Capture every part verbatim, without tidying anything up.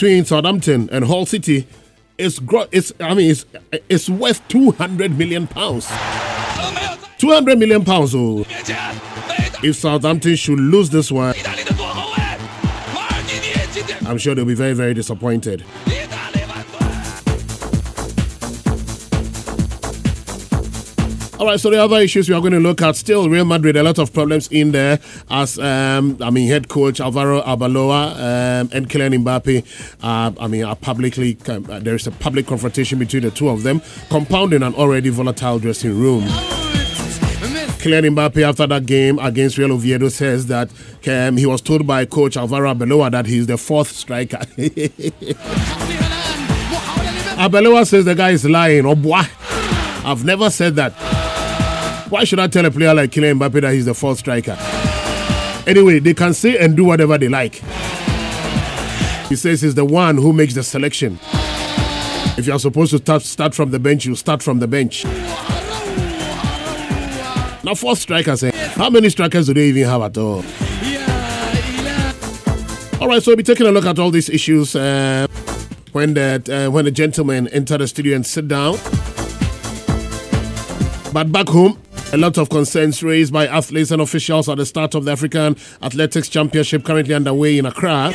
between Southampton and Hull City is, gro- it's, I mean, it's, it's worth two hundred million pounds. two hundred million pounds, oh. If Southampton should lose this one, I'm sure they'll be very, very disappointed. All right, so the other issues we are going to look at, still Real Madrid, a lot of problems in there as, um, I mean, head coach Alvaro Arbeloa um, and Kylian Mbappe, uh, I mean, are publicly, uh, there is a public confrontation between the two of them, compounding an already volatile dressing room. Kylian Mbappe, after that game against Real Oviedo, says that um, he was told by coach Alvaro Arbeloa that he's the fourth striker. Arbeloa says the guy is lying. Oh, boy. I've never said that. Why should I tell a player like Kylian Mbappe that he's the fourth striker? Anyway, they can say and do whatever they like. He says he's the one who makes the selection. If you're supposed to start, start from the bench, you start from the bench. Now, fourth strikers, eh? How many strikers do they even have at all? All right, so we'll be taking a look at all these issues uh, when, the, uh, when the gentlemen enter the studio and sit down. But back home, a lot of concerns raised by athletes and officials at the start of the African Athletics Championship currently underway in Accra.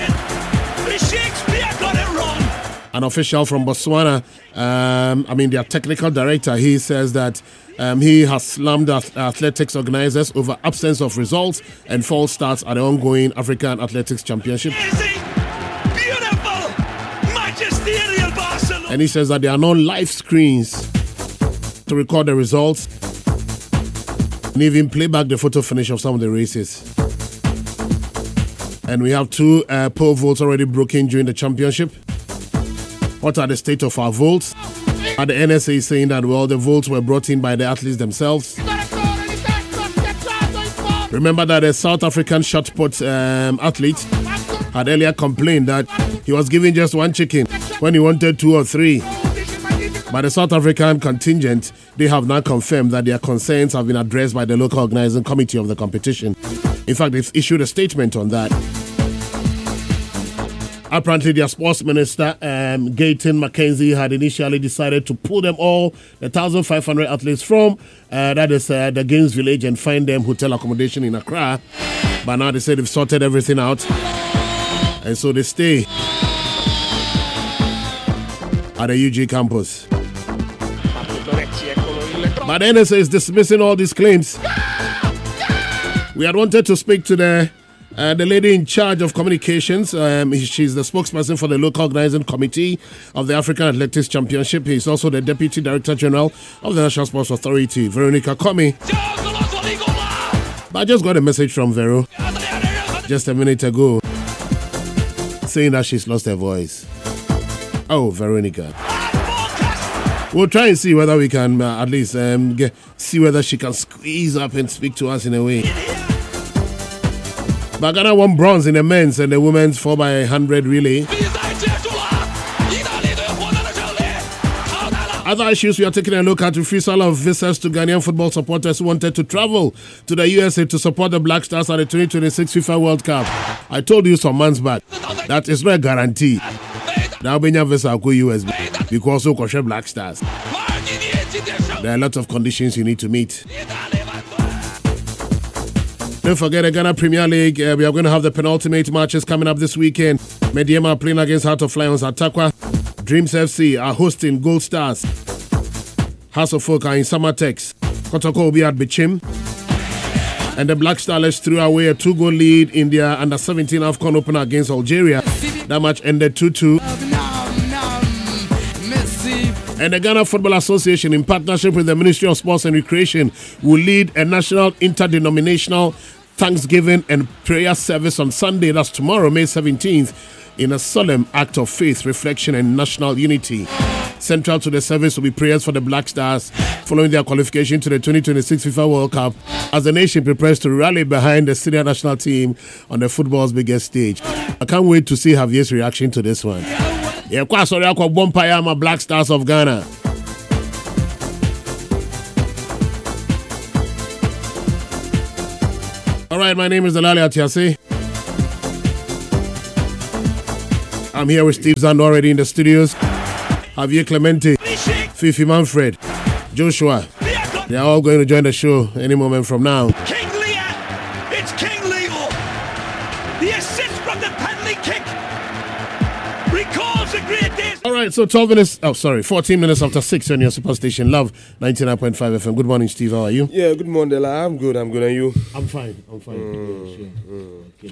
An official from Botswana, um, I mean their technical director, he says that um, he has slammed athletics organizers over absence of results and false starts at the ongoing African Athletics Championship. And he says that there are no live screens to record the results and even play back the photo finish of some of the races. And we have two uh, poll votes already broken during the championship. What are the state of our votes? At the N S A saying that, well, the votes were brought in by the athletes themselves. Remember that a South African shot put um, athlete had earlier complained that he was given just one chicken when he wanted two or three. But the South African contingent, they have now confirmed that their concerns have been addressed by the local organizing committee of the competition. In fact, they've issued a statement on that. Apparently, their sports minister, um, Gayton McKenzie, had initially decided to pull them all, the one thousand five hundred athletes from, uh, that is uh, the Games Village, and find them hotel accommodation in Accra. But now they say they've sorted everything out. And so they stay at the U G campus. But the N S A is dismissing all these claims. We had wanted to speak to the uh, the lady in charge of communications. Um, she's the spokesperson for the local organizing committee of the African Athletics Championship. He's also the Deputy Director General of the National Sports Authority, Veronica Komi. But I just got a message from Vero just a minute ago saying that she's lost her voice. Oh, Veronica. We'll try and see whether we can uh, at least um, get, see whether she can squeeze up and speak to us in a way. But Ghana won bronze in the men's and the women's four by one hundred relay. Other issues we are taking a look at: refusal of visas to Ghanaian football supporters who wanted to travel to the U S A to support the Black Stars at the twenty twenty-six FIFA World Cup. I told you some months back that is not a guarantee. Now, when you have visa go U S because of the Black Stars, there are a lot of conditions you need to meet. Don't forget the Ghana Premier League. Uh, we are going to have the penultimate matches coming up this weekend. Mediema are playing against Heart of Lions at Takwa. Dreams F C are hosting Gold Stars. House of Folk are in Summertex. Kotoko will be at Bichim. And the Black Stars threw away a two-goal lead in their under seventeen AFCON opener against Algeria. That match ended two two. And the Ghana Football Association, in partnership with the Ministry of Sports and Recreation, will lead a national interdenominational Thanksgiving and prayer service on Sunday, that's tomorrow, May seventeenth, in a solemn act of faith, reflection, and national unity. Central to the service will be prayers for the Black Stars following their qualification to the twenty twenty-six FIFA World Cup as the nation prepares to rally behind the senior national team on the football's biggest stage. I can't wait to see Javier's reaction to this one. Yeah, quite sorry, I call Bompayama Black Stars of Ghana. All right, my name is Delali Atiasi. I'm here with Steve Zand already in the studios. Javier Clemente, Fifi Manfred, Joshua. They are all going to join the show any moment from now. King Lear, it's King Leo. The assist from the penalty kick recalls the great days. All right, so twelve minutes, oh sorry, fourteen minutes after six on your superstation, Love ninety-nine point five F M. Good morning, Steve. How are you? Yeah, good morning, Dela. I'm good, I'm good. And you? I'm fine, I'm fine. Mm, yeah, sure. mm. Okay.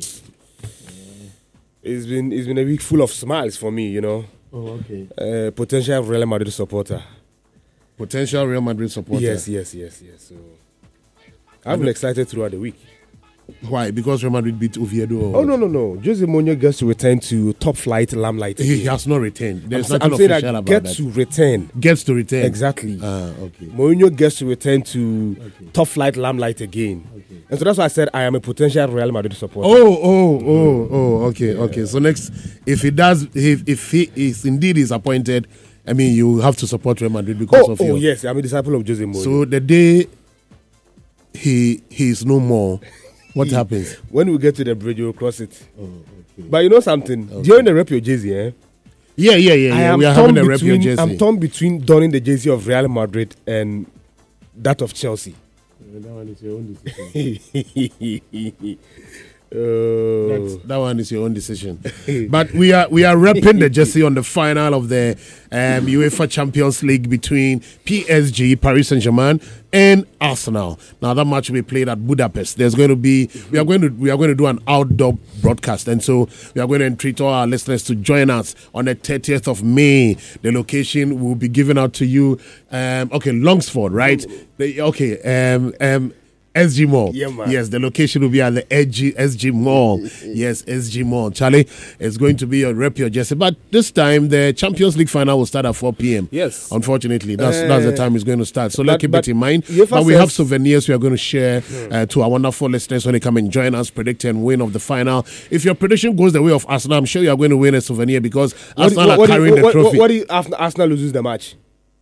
It's been it's been a week full of smiles for me, you know. Oh, okay. Uh, potential Real Madrid supporter. Potential Real Madrid supporter. Yes, yes, yes, yes. So I've been excited throughout the week. Why? Because Real Madrid beat Oviedo? Or Oh, no, no, no. Jose Mourinho gets to return to top flight limelight. He again. has not returned. There's I'm, nothing I'm saying official that about gets that. to return. Gets to return. Exactly. Ah, okay. Mourinho gets to return to Okay. top flight limelight again. Okay. And so that's why I said I am a potential Real Madrid supporter. Oh, oh, oh, oh, okay, okay. So next, if he does, if, if he is indeed is appointed, I mean, you have to support Real Madrid because oh, of oh your... yes, I'm a disciple of Jose Mourinho. So the day he he is no more, what happens? When we get to the bridge, we'll cross it. Oh, okay. But you know something? Okay. During the rep your jersey, eh? Yeah, yeah, yeah, I yeah. am We are torn having a rep your between, jersey. I'm torn between donning the jersey of Real Madrid and that of Chelsea. That one is your own decision. Oh. That's, that one is your own decision. But we are we are repping the jersey on the final of the um, UEFA Champions League between P S G, Paris Saint-Germain, and Arsenal. Now that match will be played at Budapest. There's going to be we are going to we are going to do an outdoor broadcast, and so we are going to entreat all our listeners to join us on the thirtieth of May. The location will be given out to you. Um, okay, Longsford, right? The, okay, um, um. S G Mall. Yeah, man. Yes, the location will be at the S G, S G Mall. Yes, S G Mall. Charlie, it's going to be a rep your jersey. But this time, the Champions League final will start at four p.m. Yes. Unfortunately, that's Uh, that's the time it's going to start. So let's but- keep but it in mind. UEFA But we have says- souvenirs we are going to share uh, to our wonderful listeners when they come and join us, predict and win of the final. If your prediction goes the way of Arsenal, I'm sure you are going to win a souvenir because What do- Arsenal what, are what, do you- carrying what, the what, trophy. what do you, after Arsenal loses the match?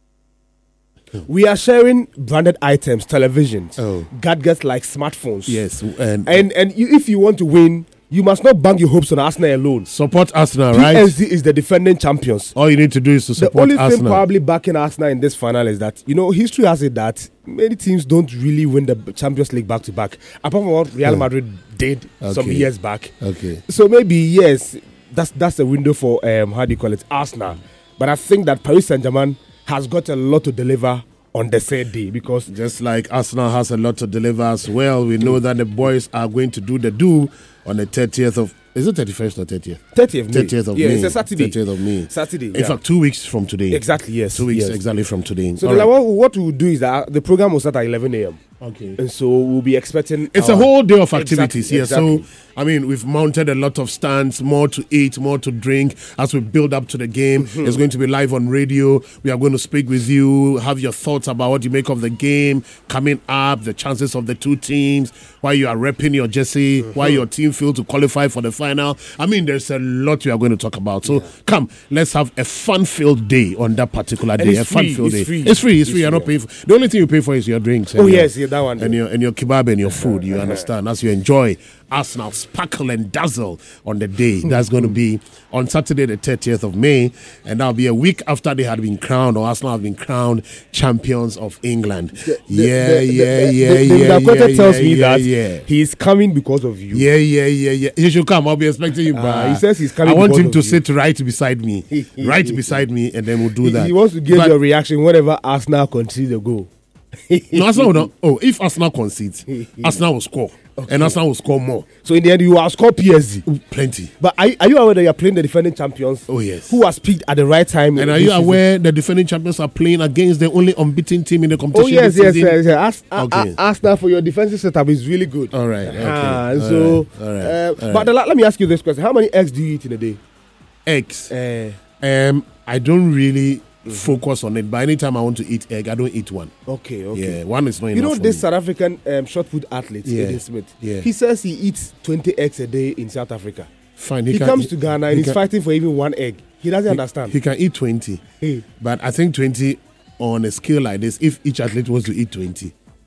We are sharing branded items, televisions, Oh. gadgets like smartphones. Yes, and, And and you, if you want to win, you must not bank your hopes on Arsenal alone. support Arsenal, right? P S G is the defending champions. All you need to do is to The support only thing Arsenal. probably backing Arsenal in this final is that, you know, history has it that many teams don't really win the Champions League back to back. Apart from what Real Hmm. Madrid did some Okay. years back. Okay. So maybe, yes, that's that's a window for, um, how do you call it, Arsenal. But I think that Paris Saint-Germain has got a lot to deliver on the third day because Just like Arsenal has a lot to deliver as well, we know that the boys are going to do the do on the thirtieth of... Is it thirty-first or thirtieth? thirtieth of May. thirtieth of yeah, May. it's a Saturday. thirtieth of May. Saturday, In yeah. fact, two weeks from today. Exactly, yes. Two weeks yes. exactly from today. So All like, right. what, what we'll do is that the program will start at eleven a.m. Okay. And so we'll be expecting... It's our- a whole day of activities Exactly, here. exactly. So, I mean, we've mounted a lot of stands, more to eat, more to drink as we build up to the game. Mm-hmm. It's going to be live on radio. We are going to speak with you, have your thoughts about what you make of the game coming up, the chances of the two teams, why you are repping your jersey, why Mm-hmm. your team failed to qualify for the final. I mean, there's a lot we are going to talk about. So, come, let's have a fun-filled day on that particular day. it's A free, fun-filled it's day. free. It's free. It's It's free. You're not free, paying for. The only thing you pay for is your drinks. Oh, and your- yes, yeah, that one. And your and your kebab and your food. You understand? As you enjoy Arsenal sparkle and dazzle on the day. That's going to be on Saturday, the thirtieth of May, and that'll be a week after they had been crowned, or Arsenal have been crowned champions of England. Yeah, The- the- yeah, the- yeah, the- the yeah, Dakota yeah, tells yeah, me yeah, that yeah. he's coming because of you. Yeah, yeah, yeah, yeah. You should come. I'll be expecting you. Ah, bruh. he says he's coming I want because him of to you. sit right beside me, right beside me, and then we'll do He, that. he wants to get But- your reaction whenever Arsenal concedes a goal. No, Arsenal will not. Oh, if Arsenal concedes, Arsenal will score, and Arsenal will score more. So in the end, you will score P S G. Plenty. But are, are you aware that you are playing the defending champions? Oh, yes. Who has peaked at the right time? And are this you season? aware the defending champions are playing against the only unbeaten team in the Oh competition yes, this yes, season? yes. yes. As, a- Okay. a- Arsenal for your defensive setup is really good. All right. Okay. Ah, All so, right, all right, uh, all but right. the, let me ask you this question: how many eggs do you eat in a day? Eggs. Uh, Um, I don't really focus on it. But anytime I want to eat egg, I don't eat one. okay, okay. Yeah, one is not You enough know for this me. South African um, shot put athlete, Yeah, Aiden Smith. yeah. He says he eats twenty eggs a day in South Africa. Fine. He, can- comes to Ghana and he he's can- fighting for even one egg. He doesn't understand. He can eat twenty. Hey. But I think twenty on a scale like this, if each athlete wants to eat twenty,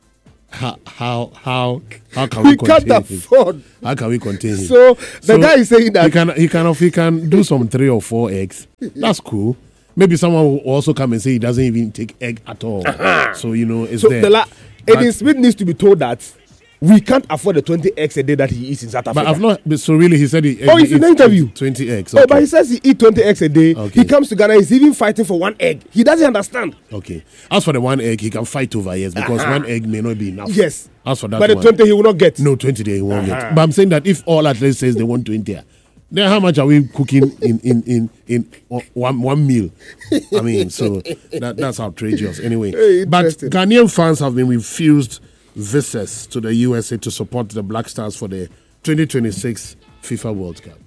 How how how how can we, we, can't contain him? afford. How can we contain him? So the So, guy is saying that he can he can he can do some three or four eggs. That's cool. Maybe someone will also come and say he doesn't even take egg at all. So you know it's so there. the la- But- Aiden Smith needs to be told that we can't afford the twenty eggs a day that he eats in South Africa. But I've not. but So really, he said he. Oh, he it's in the eats interview. Twenty eggs. Oh, Okay. but he says he eats twenty eggs a day. Okay. He comes to Ghana, he's even fighting for one egg. He doesn't understand. Okay. As for the one egg, he can fight over yes because Uh-huh. one egg may not be enough. Yes. As for that But the one, twenty he will not get. no twenty there he won't Uh-huh. get. But I'm saying that if all athletes says they want twenty, then how much are we cooking in in in in o- one one meal? I mean, so that that's outrageous. Anyway, Hey, but interesting. Ghanaian fans have been refused visas to the U S A to support the Black Stars for the twenty twenty-six FIFA World Cup.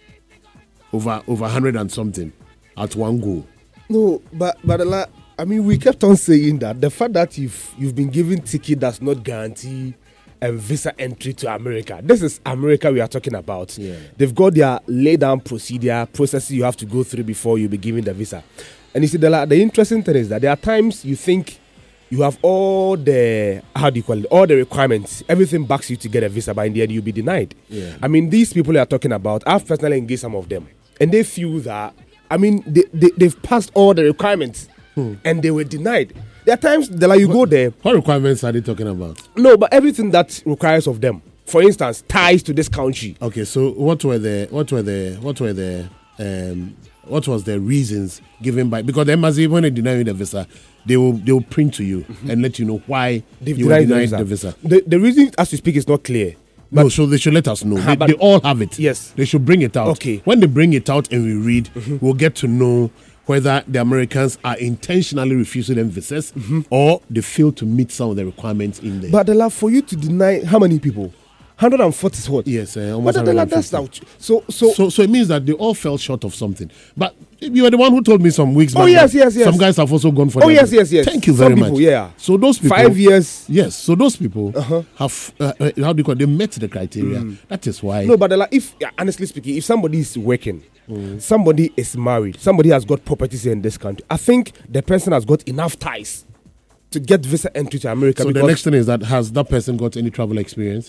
Over over one hundred and something at one go. No, but but a lot- I mean, we kept on saying that the fact that you've you've been given ticket does not guarantee a visa entry to America. This is America we are talking about. Yeah. They've got their lay down procedure processes you have to go through before you be given the visa. And you see, the la- the interesting thing is that there are times you think you have all the how do you call it all the requirements, everything backs you to get a visa, but in the end you'll be denied. Yeah. I mean, these people you are talking about, I've personally engaged some of them, and they feel that I mean they, they they've passed all the requirements. Hmm. And they were denied. There are times that like you go there. What requirements are they talking about? No, but everything that requires of them. For instance, ties to this country. Okay, so what were the what were the what were the um what was the reasons given by because the embassy when they deny you the visa, they will they will print to you mm-hmm. and let you know why They've you were denied denied the visa. the visa. The, the reason, as we speak, is not clear. But no, so they should let us know. Uh-huh, They, but- they all have it. Yes. They should bring it out. Okay. When they bring it out and we read, we'll get to know whether the Americans are intentionally refusing them visas or they fail to meet some of the requirements in there. but the love for you to deny how many people? one hundred forty is what? yes, uh, But almost the, the, love, that's one hundred fifty. out. So so, So, so it means that they all fell short of something. But you were the one who told me some weeks Oh, back. yes, that yes, yes. Some guys have also gone for. Oh, that. yes, yes, yes. Thank you Some very people, much. yeah. So those people. five years. Yes. So those people Uh-huh. have uh, uh, how do you call it? They met the criteria. That is why. No, but the, la- if yeah, honestly speaking, if somebody is working, somebody is married, somebody has got properties here in this country, I think the person has got enough ties to get visa entry to America. So the because next thing is that has that person got any travel experience?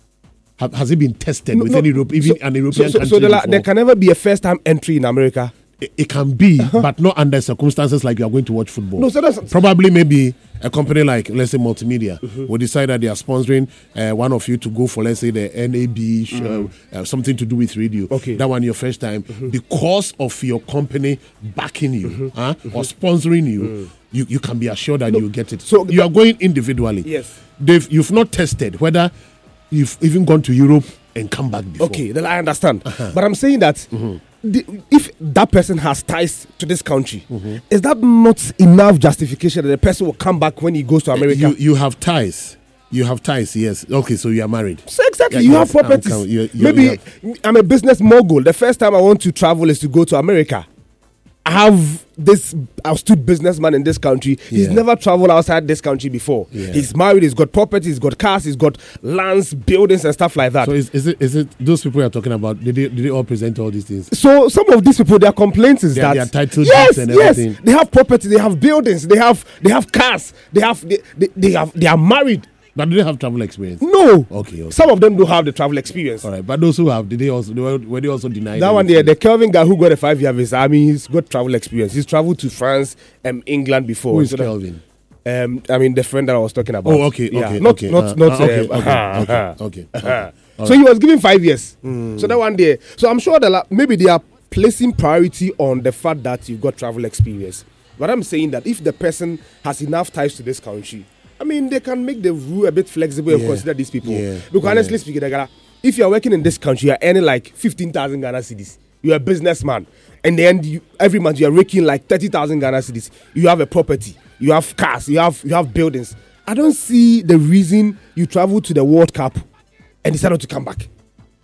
Have, has he been tested No, with no, any Europe, even so- an European so, so, country? so the la- before? there can never be a first time entry in America. it, it can be, but not under circumstances like you are going to watch football. No, so that's- Probably maybe a company like, let's say, Multimedia will decide that they are sponsoring uh, one of you to go for, let's say, the N A B, sh- uh, uh, something to do with radio. Okay. That one your first time. Because of your company backing you huh, or sponsoring you, you, you can be assured that you get it. so- you are going individually. Yes. They've, you've not tested whether you've even gone to Europe and come back before. Okay, then I understand. But I'm saying that the, if that person has ties to this country, is that not enough justification that the person will come back when he goes to America? You, you have ties. You have ties, yes. Okay, so you are married. So exactly, Yeah, you yes, have properties. I'm count- you- you- Maybe you I'm a business mogul. The first time I want to travel is to go to America. I have this astute businessman in this country. He's Yeah. never traveled outside this country before. Yeah. He's married. He's got property. He's got cars. He's got lands, buildings, and stuff like that. So is, is it is it those people you are talking about? Did they, did they all present all these things? So some of these people, their complaints is Their- that their title yes, deeds and yes, everything. they have property, they have buildings, they have they have cars, they have they, they, they have they are married. But do they have travel experience? No, Okay, okay. some of them don't have the travel experience. All right, but those who have, did they also they were, were they also denied? That one anything? there, the Kelvin guy who got a five year visa, I mean, he's got travel experience. He's traveled to France and England before. Who is So that- Kelvin? Um, I mean, the friend that I was talking about. Oh, okay, Yeah, okay, not okay. not uh, not. uh, okay, um, okay, uh-huh, okay, uh-huh. okay, Uh-huh. okay. All So right. he was given five years. So that one day. So I'm sure that like, maybe they are placing priority on the fact that you've got travel experience. But I'm saying that if the person has enough ties to this country, I mean, they can make the rule a bit flexible and Yeah. consider these people. Yeah. Because Yeah. honestly speaking, Dagara, if you are working in this country, you are earning like fifteen thousand Ghana cedis. You're a businessman. And then you, every month you are raking like thirty thousand Ghana cedis. You have a property. You have cars. You have you have buildings. I don't see the reason you travel to the World Cup and decide not to come back.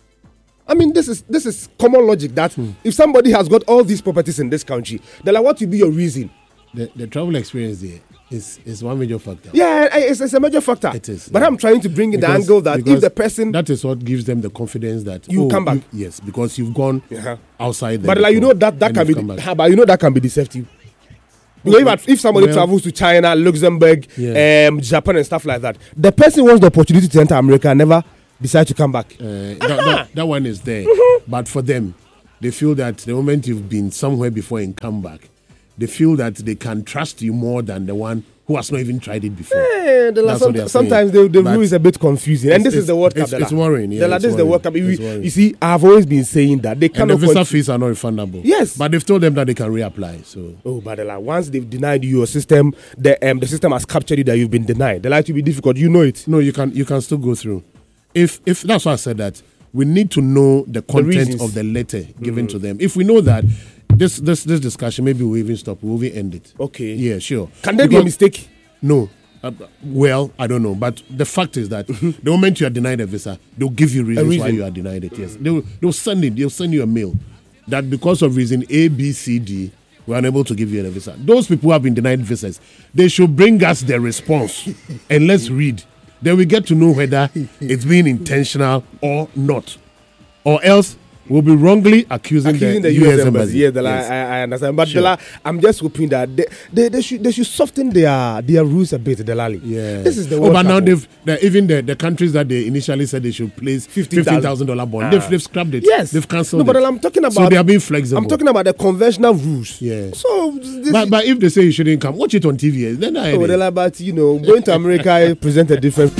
I mean, this is this is common logic that if somebody has got all these properties in this country, then like, what will be your reason? The, the travel experience there is is one major factor. Yeah, I- it's, it's a major factor. It is, But yeah. I'm trying to bring in the Because- angle that if because the person, that is what gives them the confidence that You oh, come back. yes, because you've gone Uh-huh. outside. there but like you know before that that and can be, you've come back. but you know that can be deceptive. Because if, if somebody well, travels to China, Luxembourg, yeah. um, Japan, and stuff like that, the person wants the opportunity to enter America and never decide to come back. Uh, that, that, that one is there. Mm-hmm. But for them, they feel that the moment you've been somewhere before and come back, they feel that they can trust you more than the one who has not even tried it before. Yeah, the That's some, what they are sometimes saying. the, the But rule is a bit confusing. And this it's- is the World Cup. it's- Dela. it's worrying, yeah, Dela, it's this is the World Cup. worrying, You, it's worrying. you see, I've always been saying that they And the cannot. visa con- fees are not refundable. Yes. But they've told them that they can reapply. So Oh, but Dela, once they've denied you your system, the um, the system has captured you that you've been denied. The life will be difficult. You know it. no, you can you can still go through. If if that's why I said that we need to know the content reasons. of the letter given to them. If we know that this this this discussion, maybe we'll even stop. We'll even end it. Okay. Yeah, sure. Can there be a Because- mistake? No. Uh, well, I don't know, but the fact is that the moment you are denied a visa, they'll give you reasons reason. why you are denied it. Yes, they'll they'll send it. They'll send you a mail that because of reason A, B, C, D, we're unable to give you a visa. Those people who have been denied visas, they should bring us their response and let's read. Then we get to know whether it's being intentional or not, or else we'll be wrongly accusing, Accusing the, the U S, embassy. embassy. Yeah, Dela, Yes. I, I understand. But Sure. Dela, I'm just hoping that they, they, they should they should soften their their rules a bit, Delali. Yeah. This is the oh, World but Cup. now they've the, even the, the countries that they initially said they should place fifteen fifteen thousand dollar bond. Ah. They've, they've scrapped it. Yes. They've cancelled No, but it. I'm talking about. So they are being flexible. I'm talking about the conventional rules. Yeah. So this But, but if they say you shouldn't come, watch it on T V. Then I oh, Dela, but you know, going to America present a different.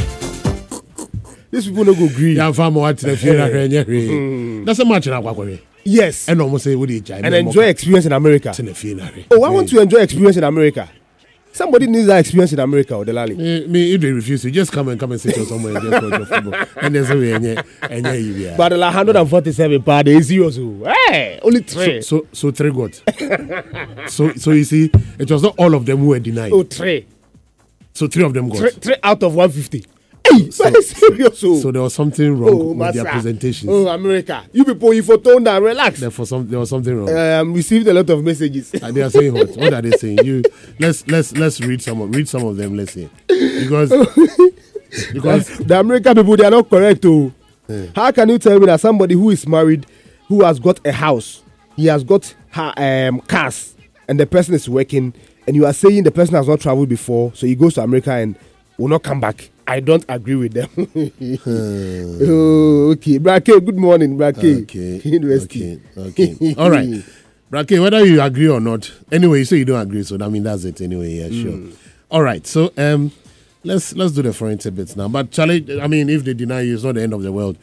These people no go agree. yeah, far more to the funeral. That's a match in Aquacore. Yes. And almost say, what do you And enjoy experience in America. in the funeral. Oh, I want to enjoy experience in America. Somebody needs that experience in America, or Delali. Me, me, if they refuse to, just come and come and sit on somewhere and just watch your football. And then say, we enjoy, enjoy you. Yeah. But the like one hundred forty-seven part is serious. oh. Hey, only three. so, so, so three got. so, so you see, it was not all of them who were denied. Oh, three. So three of them got. Three, three out of one fifty. Hey, So- very serious. Oh. So there was something wrong oh, with their massa. presentations. Oh, America. You people, you for tone down, relax. There, for some, there was something wrong. Um, received a lot of messages. And they are saying what? What are they saying? You let's let's let's read some of read some of them. Let's see, because because The American people, they are not correct. Oh. How can you tell me that somebody who is married, who has got a house, he has got her, um, cars, and the person is working, and you are saying the person has not traveled before, so he goes to America and will not come back? I don't agree with them. oh, okay. Brake, good morning, Brake. okay, University. okay, okay. All right, Brake, whether you agree or not, anyway, you say you don't agree, so I mean that's it anyway. Yeah, sure. Mm. All right, so um, let's let's do the foreign tidbits now. But Charlie, I mean, if they deny you, it's not the end of the world.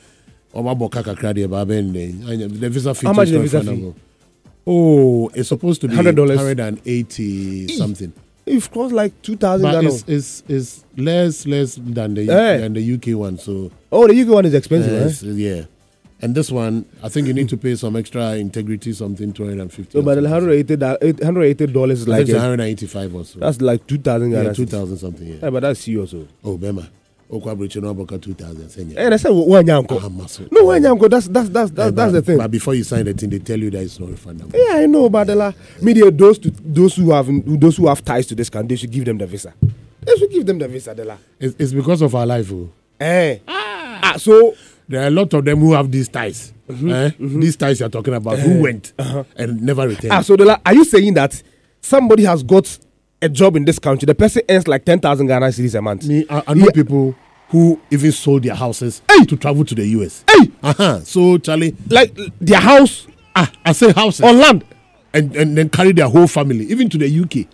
The visa fee. How much is the is visa not fee? refundable. Oh, it's supposed to be one hundred dollars. one hundred and eighty something. It costs like two thousand But Ghana. it's, it's, it's less less than the Eh. than the U K one. So Oh, the U K one is expensive, uh, eh? it's- yeah, and this one I think you need to pay some extra integrity something two hundred and fifty. So, but the one hundred eighty dollars one hundred eighty dollars is like like it's a, one hundred and eighty-five or so. that's like two thousand yeah, Ghana. two thousand something. Yeah. Yeah, but that's serious. Oh. Oh, Bema. Okwa Bridge no about two thousand. And I said, one yanko. Ah, muscle. No, one yanko. That's that's that's that's, Eh, that's but- the thing. But before you sign the thing, they tell you that it's not refundable. Yeah, I know, but the la- media those to those who have those who have ties to this country, they should give them the visa. They should give them the visa, the la. It's, it's because of our life. Oh. Eh. Ah. So There are a lot of them who have these ties. eh? These ties you're talking about, who went and never returned. ah, so the la- are you saying that somebody has got a job in this country? The person earns like ten thousand Ghana cedis a month. Me, I, I know Yeah. people who even sold their houses Hey! to travel to the U S. Hey, Uh-huh. So, Charlie, like their house ah, I say houses. on land. and, and then carry their whole family, even to the U K.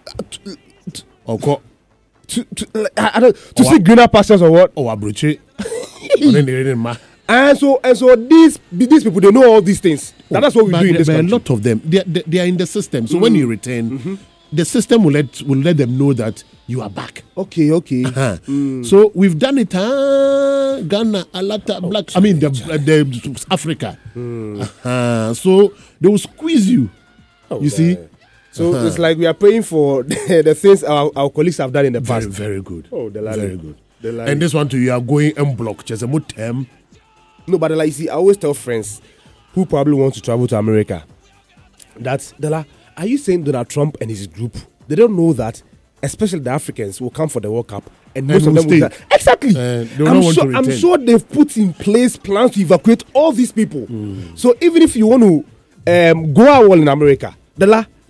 Or To, to, like, I, I don't, to Oh, see greener pastures or what? or Abroche. And then they didn't ma- And so and so these these people, they know all these things. Now, that's what we But do in there- this but country. a lot of them, they are, they, they are in the system. So when you return, the system will let will let them know that you are back. Okay, okay. Uh-huh. So we've done it. Uh, Ghana, Alata, Black. I mean, the, uh, the Africa. Uh-huh. So they will squeeze you. you see, So it's like we are paying for the, the things our, our colleagues have done in the very past. very good. Oh, the line. very good. The line. And this one too, you are going and block. Just a more term. No, but like you see, I always tell friends who probably want to travel to America that Dela, are you saying Donald Trump and his group, they don't know that, especially the Africans will come for the World Cup and most And of them will will stay. die. Exactly. Uh, they will I'm not want sure. to I'm return. sure they've put in place plans to evacuate all these people. So even if you want to um, go out in America, Dela,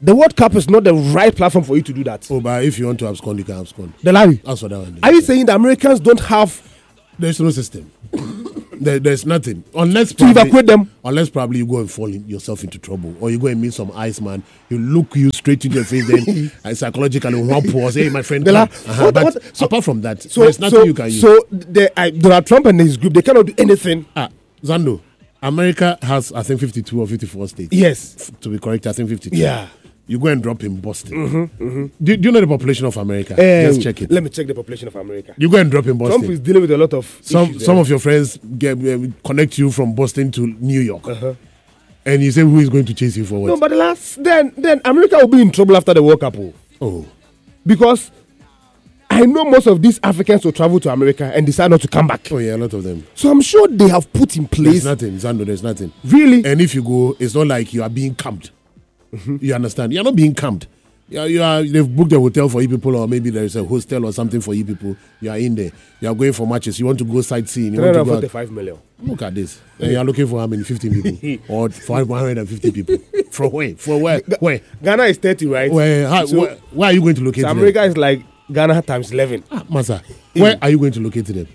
The World Cup is not the right platform for you to do that. Oh, but if you want to abscond, you can abscond. The Larry. That's what that one is. Are you saying the Americans don't have? There's no system. there, there's nothing. Unless to probably, evacuate them. Unless probably you go and fall in yourself into trouble, or you go and meet some Iceman. You look you straight into your face, then and psychologically one pause. Hey, my friend. La, uh-huh. what, but what, so, apart from that, so, there's nothing so, you can use. So the, uh, Donald Trump and his group, they cannot do anything. Ah, Zando, America has I think fifty-two or fifty-four states. Yes, F- to be correct, I think fifty-two. Yeah. You go and drop in Boston. Mm-hmm, mm-hmm. Do, do you know the population of America? Um, Let's check it. Let me check the population of America. You go and drop in Boston. Trump is dealing with a lot of some issues some there. of your friends get uh, connect you from Boston to New York, Uh-huh. and you say who is going to chase you forward? No, but the last then then America will be in trouble after the World Cup. Oh. oh, Because I know most of these Africans will travel to America and decide not to come back. oh yeah, a lot of them. So I'm sure they have put in place. There's nothing, Zando. There's nothing. Really? And if you go, it's not like you are being camped. Mm-hmm. You understand? You're not being camped. You are, you are, they've booked a hotel for you people, or maybe there's a hostel or something for you people. You are in there. You are going for matches. You want to go sightseeing. You want to go out. forty-five million. Look at this. And you are looking for how many? fifteen people or one hundred fifty people? From where? From where? Where? Ghana is thirty, right? Where? How, So- where? Where are you going to locate So them? America is like Ghana times eleven. Ah, Masa, where are you going to locate them?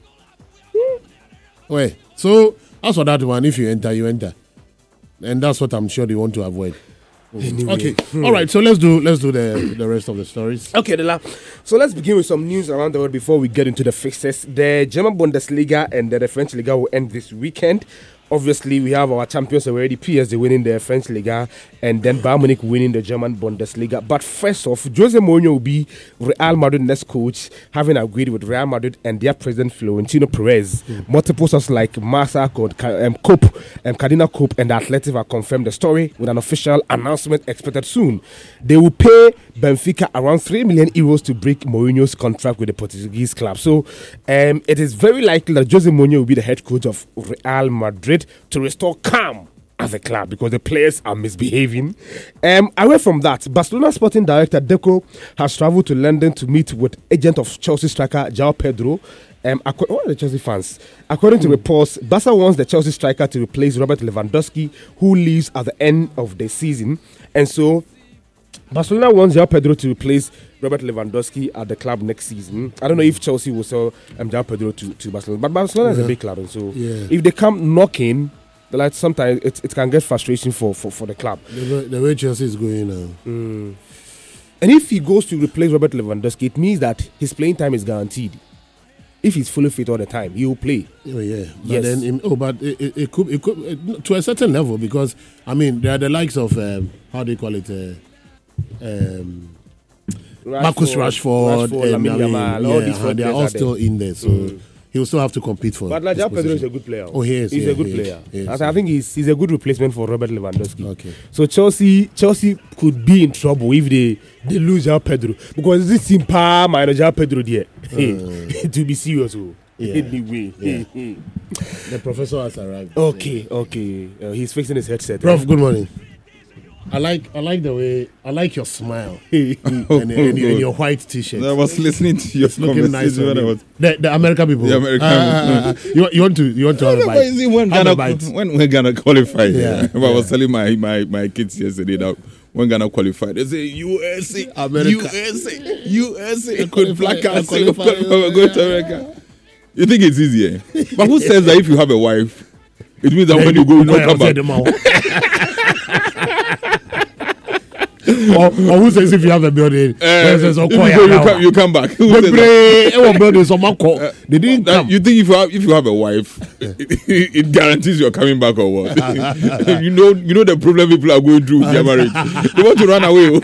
Where? So as for that one, if you enter, you enter, and that's what I'm sure they want to avoid. Anyway. Okay, all right. So let's do let's do the the rest of the stories. Okay, Dela. So let's begin with some news around the world before we get into the fixes. The German Bundesliga and the French Liga will end this weekend. Obviously, we have our champions already, P S G winning the French Liga and then Bayern Munich winning the German Bundesliga. But first off, Jose Mourinho will be Real Madrid next coach, having agreed with Real Madrid and their president Florentino Perez. Mm. Multiple sources like Marca, um, Cope, um, Cardinal Cope and the Athletic have confirmed the story with an official announcement expected soon. They will pay Benfica around three million euros to break Mourinho's contract with the Portuguese club. So um, it is very likely that Jose Mourinho will be the head coach of Real Madrid to restore calm at the club because the players are misbehaving. Um, away from that, Barcelona sporting director Deco has travelled to London to meet with agent of Chelsea striker João Pedro. Um, ac- what are the Chelsea fans? According to reports, Barca wants the Chelsea striker to replace Robert Lewandowski, who leaves at the end of the season. And so Barcelona wants João Pedro to replace Robert Lewandowski at the club next season. I don't know if Chelsea will sell um, João Pedro to, to Barcelona, but Barcelona yeah. is a big club, and so yeah. if they come knocking, like sometimes it, it can get frustration for, for, for the club. The way, the way Chelsea is going now. Mm. And if he goes to replace Robert Lewandowski, it means that his playing time is guaranteed. If he's fully fit all the time, he will play. Oh yeah, but yes. then in, oh, but it, it, it could it could it, to a certain level because I mean there are the likes of um, how do you call it. Uh, um, Rashford, Marcus Rashford, Rashford um, Lamine I mean, Yamal, yeah, all these uh, they are all still in there, so Mm. he will still have to compete for. But like his João Pedro is position. a good player. Oh, he is. He's yeah, a good he player. Is, he is, I, th- I think he's he's a good replacement for Robert Lewandowski. Okay. So Chelsea Chelsea could be in trouble if they, they lose João Pedro because this simple minus João Pedro there. Uh, to be serious. Oh. Yeah. Anyway. Yeah. The professor has arrived. Okay, okay. Uh, he's fixing his headset. Prof, good morning. I like I like the way I like your smile and, and, and, your, and your white T-shirt. I was listening to your Looking nice conversation on when I you. was. the, the American people. The American Ah, ah, ah, ah. You, you want to you want to have a Why bite? is it when Have Ghana a bite. when when Ghana qualified? Yeah, Yeah, But yeah. I was telling my, my, my kids yesterday that when Ghana qualified, they say U S A, America. U S A, U S A, I could qualify, black I us qualify, go yeah. to America. You think it's easier? But who says that if you have a wife, it means that when you go, you don't come back? or, or who says if you have a building, Uh, says, if oh, you, go, you, come, you come back. Who says that? building, someone call. They didn't That- come. you think if you have if you have a wife, it, it guarantees you're coming back or what? you know you know the problem people are going through with their marriage. They want to run away.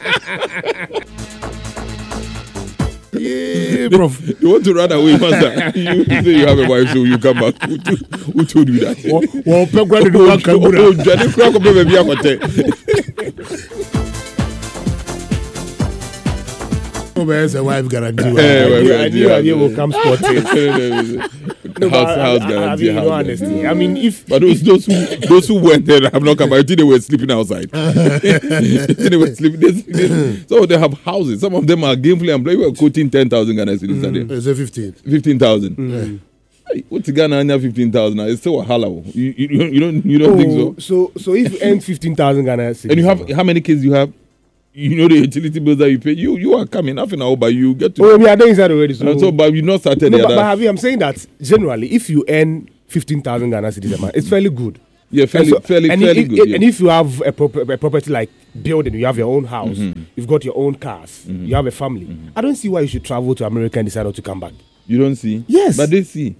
Yeah, prof. You want to run away, master. You say you have a wife, so you come back. Who, to, who told you that? Well, Pegwadi do one Oh, Kangura. Johnny Crock, baby, I'm hotel. Oh, there's a wife guarantee. Eh, I well, knew, well, I knew yeah, I knew yeah. will come sporting. No, house, but house I, I, I guarantee. mean, house no guarantee. honesty. I mean, if But those those who those who went there have not come back. I think they were sleeping outside. they were sleeping. They, they, some of them have houses. Some of them are gainfully employed. We were quoting ten thousand Ghana cedis a day. It's a fifteen. Fifteen thousand. Hey, what's Ghana under fifteen thousand? It's still a hallow. You, you, you don't you don't think so? so so so if you earn fifteen thousand Ghana cedis, And you have how many kids you have? you know the utility bills that you pay. You you are coming half an hour, but you get to. Oh, we are doing that already. So, and so but you not started no, the but, other. but have you, I'm saying that generally, if you earn fifteen thousand Ghana cedis a month, it's fairly good. Yeah, fairly, and so, fairly, and fairly if, good. if, yeah. And if you have a, prop- a property like building, you have your own house, Mm-hmm. you've got your own cars, Mhm. you have a family. Mhm. I don't see why you should travel to America and decide not to come back. You don't see? Yes. But they see.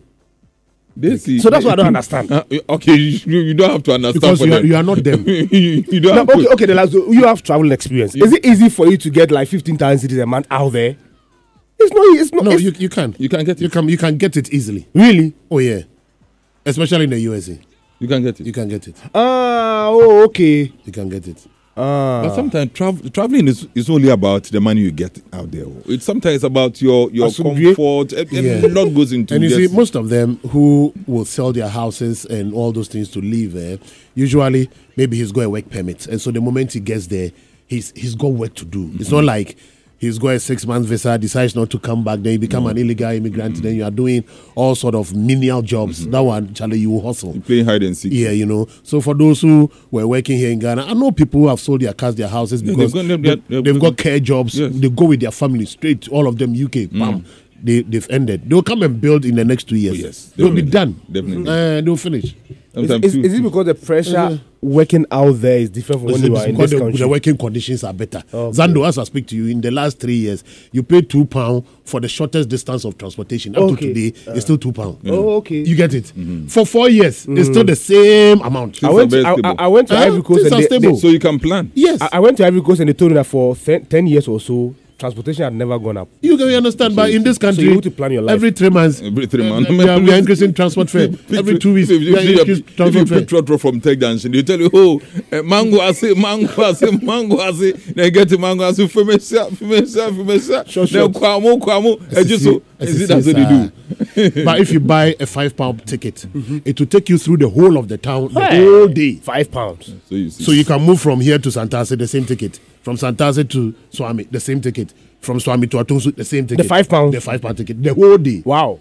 They see. So that's what I don't understand. Uh, okay, you, you don't have to understand Because for you are, them. you are not them. you, you don't No, have okay, to. okay. The last, you have traveling experience. Yeah. Is it easy for you to get like fifteen thousand cedis a month out there? It's not. It's not. No, it's, you, you can. You can get You it. can you can get it easily. really. Oh yeah, especially in the U S A, You can get it. you can get it. Ah, oh, okay. You can get it. Ah, But sometimes travel, traveling is, is only about the money you get out there. It's sometimes about your your Asumdue. comfort. And, and Yeah. a lot goes into. And you just- see, most of them who will sell their houses and all those things to live there, usually maybe he's got a work permit, and so the moment he gets there, he's he's got work to do. It's not like he's got a six month visa, decides not to come back, then you become an illegal immigrant, then you are doing all sort of menial jobs. That one, Charlie, you will hustle. playing hide and seek. Yeah, you know. So for those who were working here in Ghana, I know people who have sold their cars, their houses Yeah, because they've gone- they, they're- they've they're- got care jobs. Yes. They go with their family straight. All of them U K. Bam. They they've ended. They'll come and build in the next two years. Oh, yes, they'll be definitely. done. Definitely. Uh, they'll finish. is, Sometimes is, too- is it because the pressure Uh, working out there is different from when It's you are in because this the, country? the working conditions are better. Okay. Zando, as I speak to you, in the last three years, you pay two pounds for the shortest distance of transportation. Up Okay. to today, it's still two pounds. Oh, okay. You get it? For four years, it's still the same amount. I Things went. are To, very I, I, stable. I went to Huh? Ivory Coast Things and are they, stable. they, So you can plan. Yes. I, I went to Ivory Coast and they told me that for ten, ten years or so, transportation had never gone up. You can understand, but in this country, you need to plan your life. every three months, Every three uh, months. we, are, we are increasing transport fare. Every two weeks, If, we are if, if, increasing if you transport fare. pick trotro from Tech Junction, they tell you, oh, uh, mango I say, mango I say, mango I say. Then get the mango I say, femesa, femesa, femesa. Sure, Then sure. kwamo, kwamo. And just so, S is C it that's what they do? But if you buy a five pound ticket, it will take you through the whole of the town the Hey. whole day. Five pounds. So you see. So you can move from here to Santase, the same ticket. From Santase to Swami, the same ticket. From Swami to Atunsu, the same ticket. five pound? The five pound ticket. The whole day. Wow.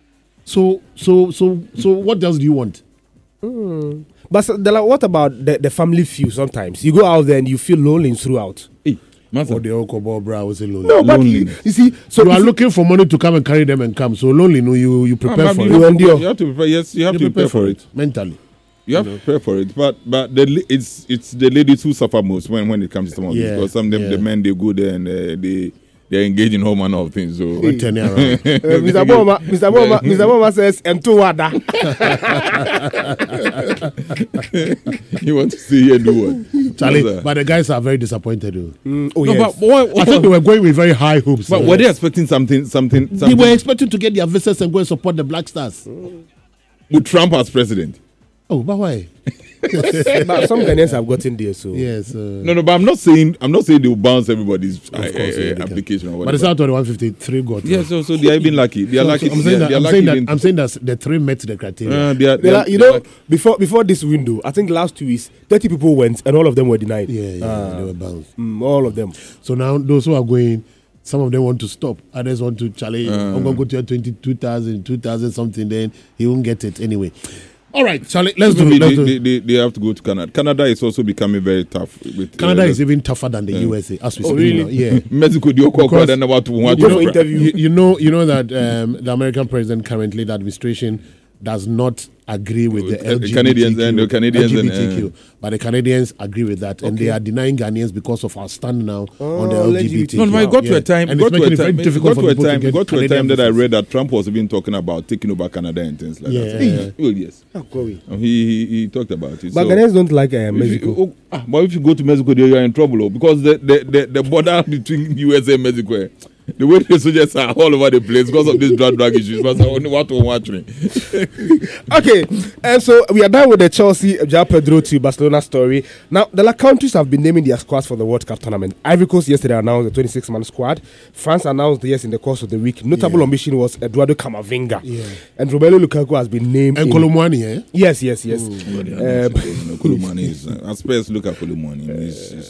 So so so so what else do you want? But so, Dela, what about the, the family feel sometimes? You go out there and you feel lonely throughout. Hey, master. Or the Okobo bra was lonely. No, but Lonely. you, you see, so you are if- looking for money to come and carry them and come. So lonely, no, you you Ah, prepare but for you it. You have to- endure. You have to prepare. Yes, you have You to prepare for it. mentally. You have to prepare for it, but but the la- it's it's the ladies who suffer most when, when it comes to some of this Yeah, because some of them yeah. the men they go there and uh, they they engage in all manner of things. So We're turning around. Uh, Mister Boma, Mister Boma, Mister Boma says, "Entowada." you want to see here do what? Charlie, What's that? but the guys are very disappointed. Though. Mm, oh no, yes. but what, I think they were going with very high hopes. but uh, were they expecting something something They something were expecting to get their visas and go and support the Black Stars. with Trump as president? Oh, but why? But some Ghanaians have gotten there, so Yes. Uh, No, no, but I'm not saying I'm not saying they will bounce everybody's uh, Of course, uh, yeah, they can. application or but it's whatever. out of the one fifty-three got. Yeah, so so they are even lucky. They are So- lucky. so I'm they saying are- that they are I'm lucky saying that even- I'm saying that the three met the criteria. Uh, they are, they They are- are- you they are know, lucky. before before this window, I think last two weeks, thirty people went and all of them were denied. yeah, yeah, they were bounced. Mm, all of them. So now those who are going, some of them want to stop. Others want to challenge. Uh. I'm going to go to your twenty-two thousand, two thousand something. Then he won't get it anyway. All right, Charlie. Let's do. Maybe Let's they, do. they, they, they have to go to Canada. Canada is also becoming very tough. With, Canada uh, is even tougher than the Yeah. U S A as we Oh, speak really? now. Yeah. Mexico, they are Because- than about to want You to know, interview. You, you know, you know that um, the American president currently, the administration does not agree with the With, uh, L G B T Q, Canadians and the Canadians and, L G B T Q, uh, but the Canadians agree with that, and Okay. they are denying Ghanaians because of our stand now on the Oh, L G B T Q. No, no, it got to a time. and It it's got to making a it very time. It difficult got for to a people time. to It get got to a Canadian time that I visas. read that Trump was even talking about taking over Canada and things like Yeah, that. yeah, yeah. Well, yes, Oh, Corey. Um, he, he he talked about it. But so, Ghanaians don't like uh, if Mexico. you, oh, ah, but if you go to Mexico, they are in trouble oh, because the, the, the, the border between U S A and Mexico, eh, the way the soldiers are all over the place because of this drug drug issues. Because I only want to watch me. Okay, and so we are done with the Chelsea João Pedro to Barcelona story. Now, the La countries have been naming their squads for the World Cup tournament. Ivory Coast yesterday announced the twenty-six man squad. France announced yes in the course of the week. Notable Yeah. omission was Eduardo Camavinga. Yeah. And Romelu Lukaku has been named. And in- Kolomwani, eh? Yes, yes, yes. But they Um, are not- you know, Kolomani is. Uh, as Spurs look at Kolomani, he's, he's,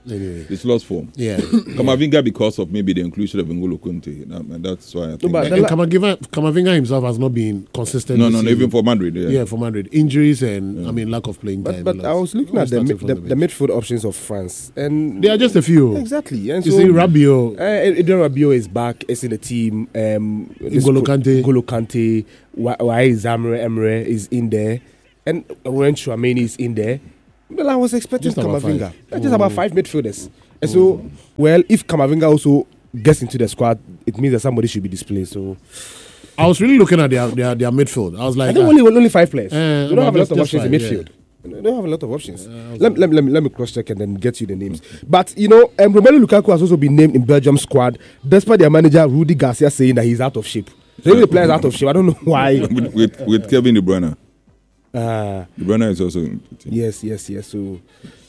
Anyway. It's lost form. Yeah. Kamavinga, because of maybe the inclusion of N'Golo Kante, and that's why I think. but And, and Kamavinga, Kamavinga himself has not been consistent. no, this no, no, season. even for Madrid. Yeah, Yeah, for Madrid. Injuries and, I mean, lack of playing time. But, but I was looking at the, mid, the, the midfield options of France, and There are just a few. exactly. And You so, see, Rabiot. Uh, Adrian Rabiot is back. Is in the team. Um, this N'Golo co- Kante. N'Golo Kante. Why Zamre Emre is in there, and Ren Chouameni is in there. Well, I was expecting Just about Kamavinga. five. Uh, Just about five midfielders. And so, well, if Kamavinga also gets into the squad, it means that somebody should be displayed. So I was really looking at their their, their midfield. I was like, I think ah, only only five players. Uh, we don't have a just- lot of just options in five, midfield. yeah. We don't have a lot of options. let, let, let, me, let me cross check and then get you the names. But you know, um, Romelu Lukaku has also been named in Belgium squad, despite their manager Rudy Garcia saying that he's out of shape. So if the player is out of shape, I don't know why. with, with with Kevin De Bruyne. Uh, De Bruyne is also in the team. yes, yes, yes. So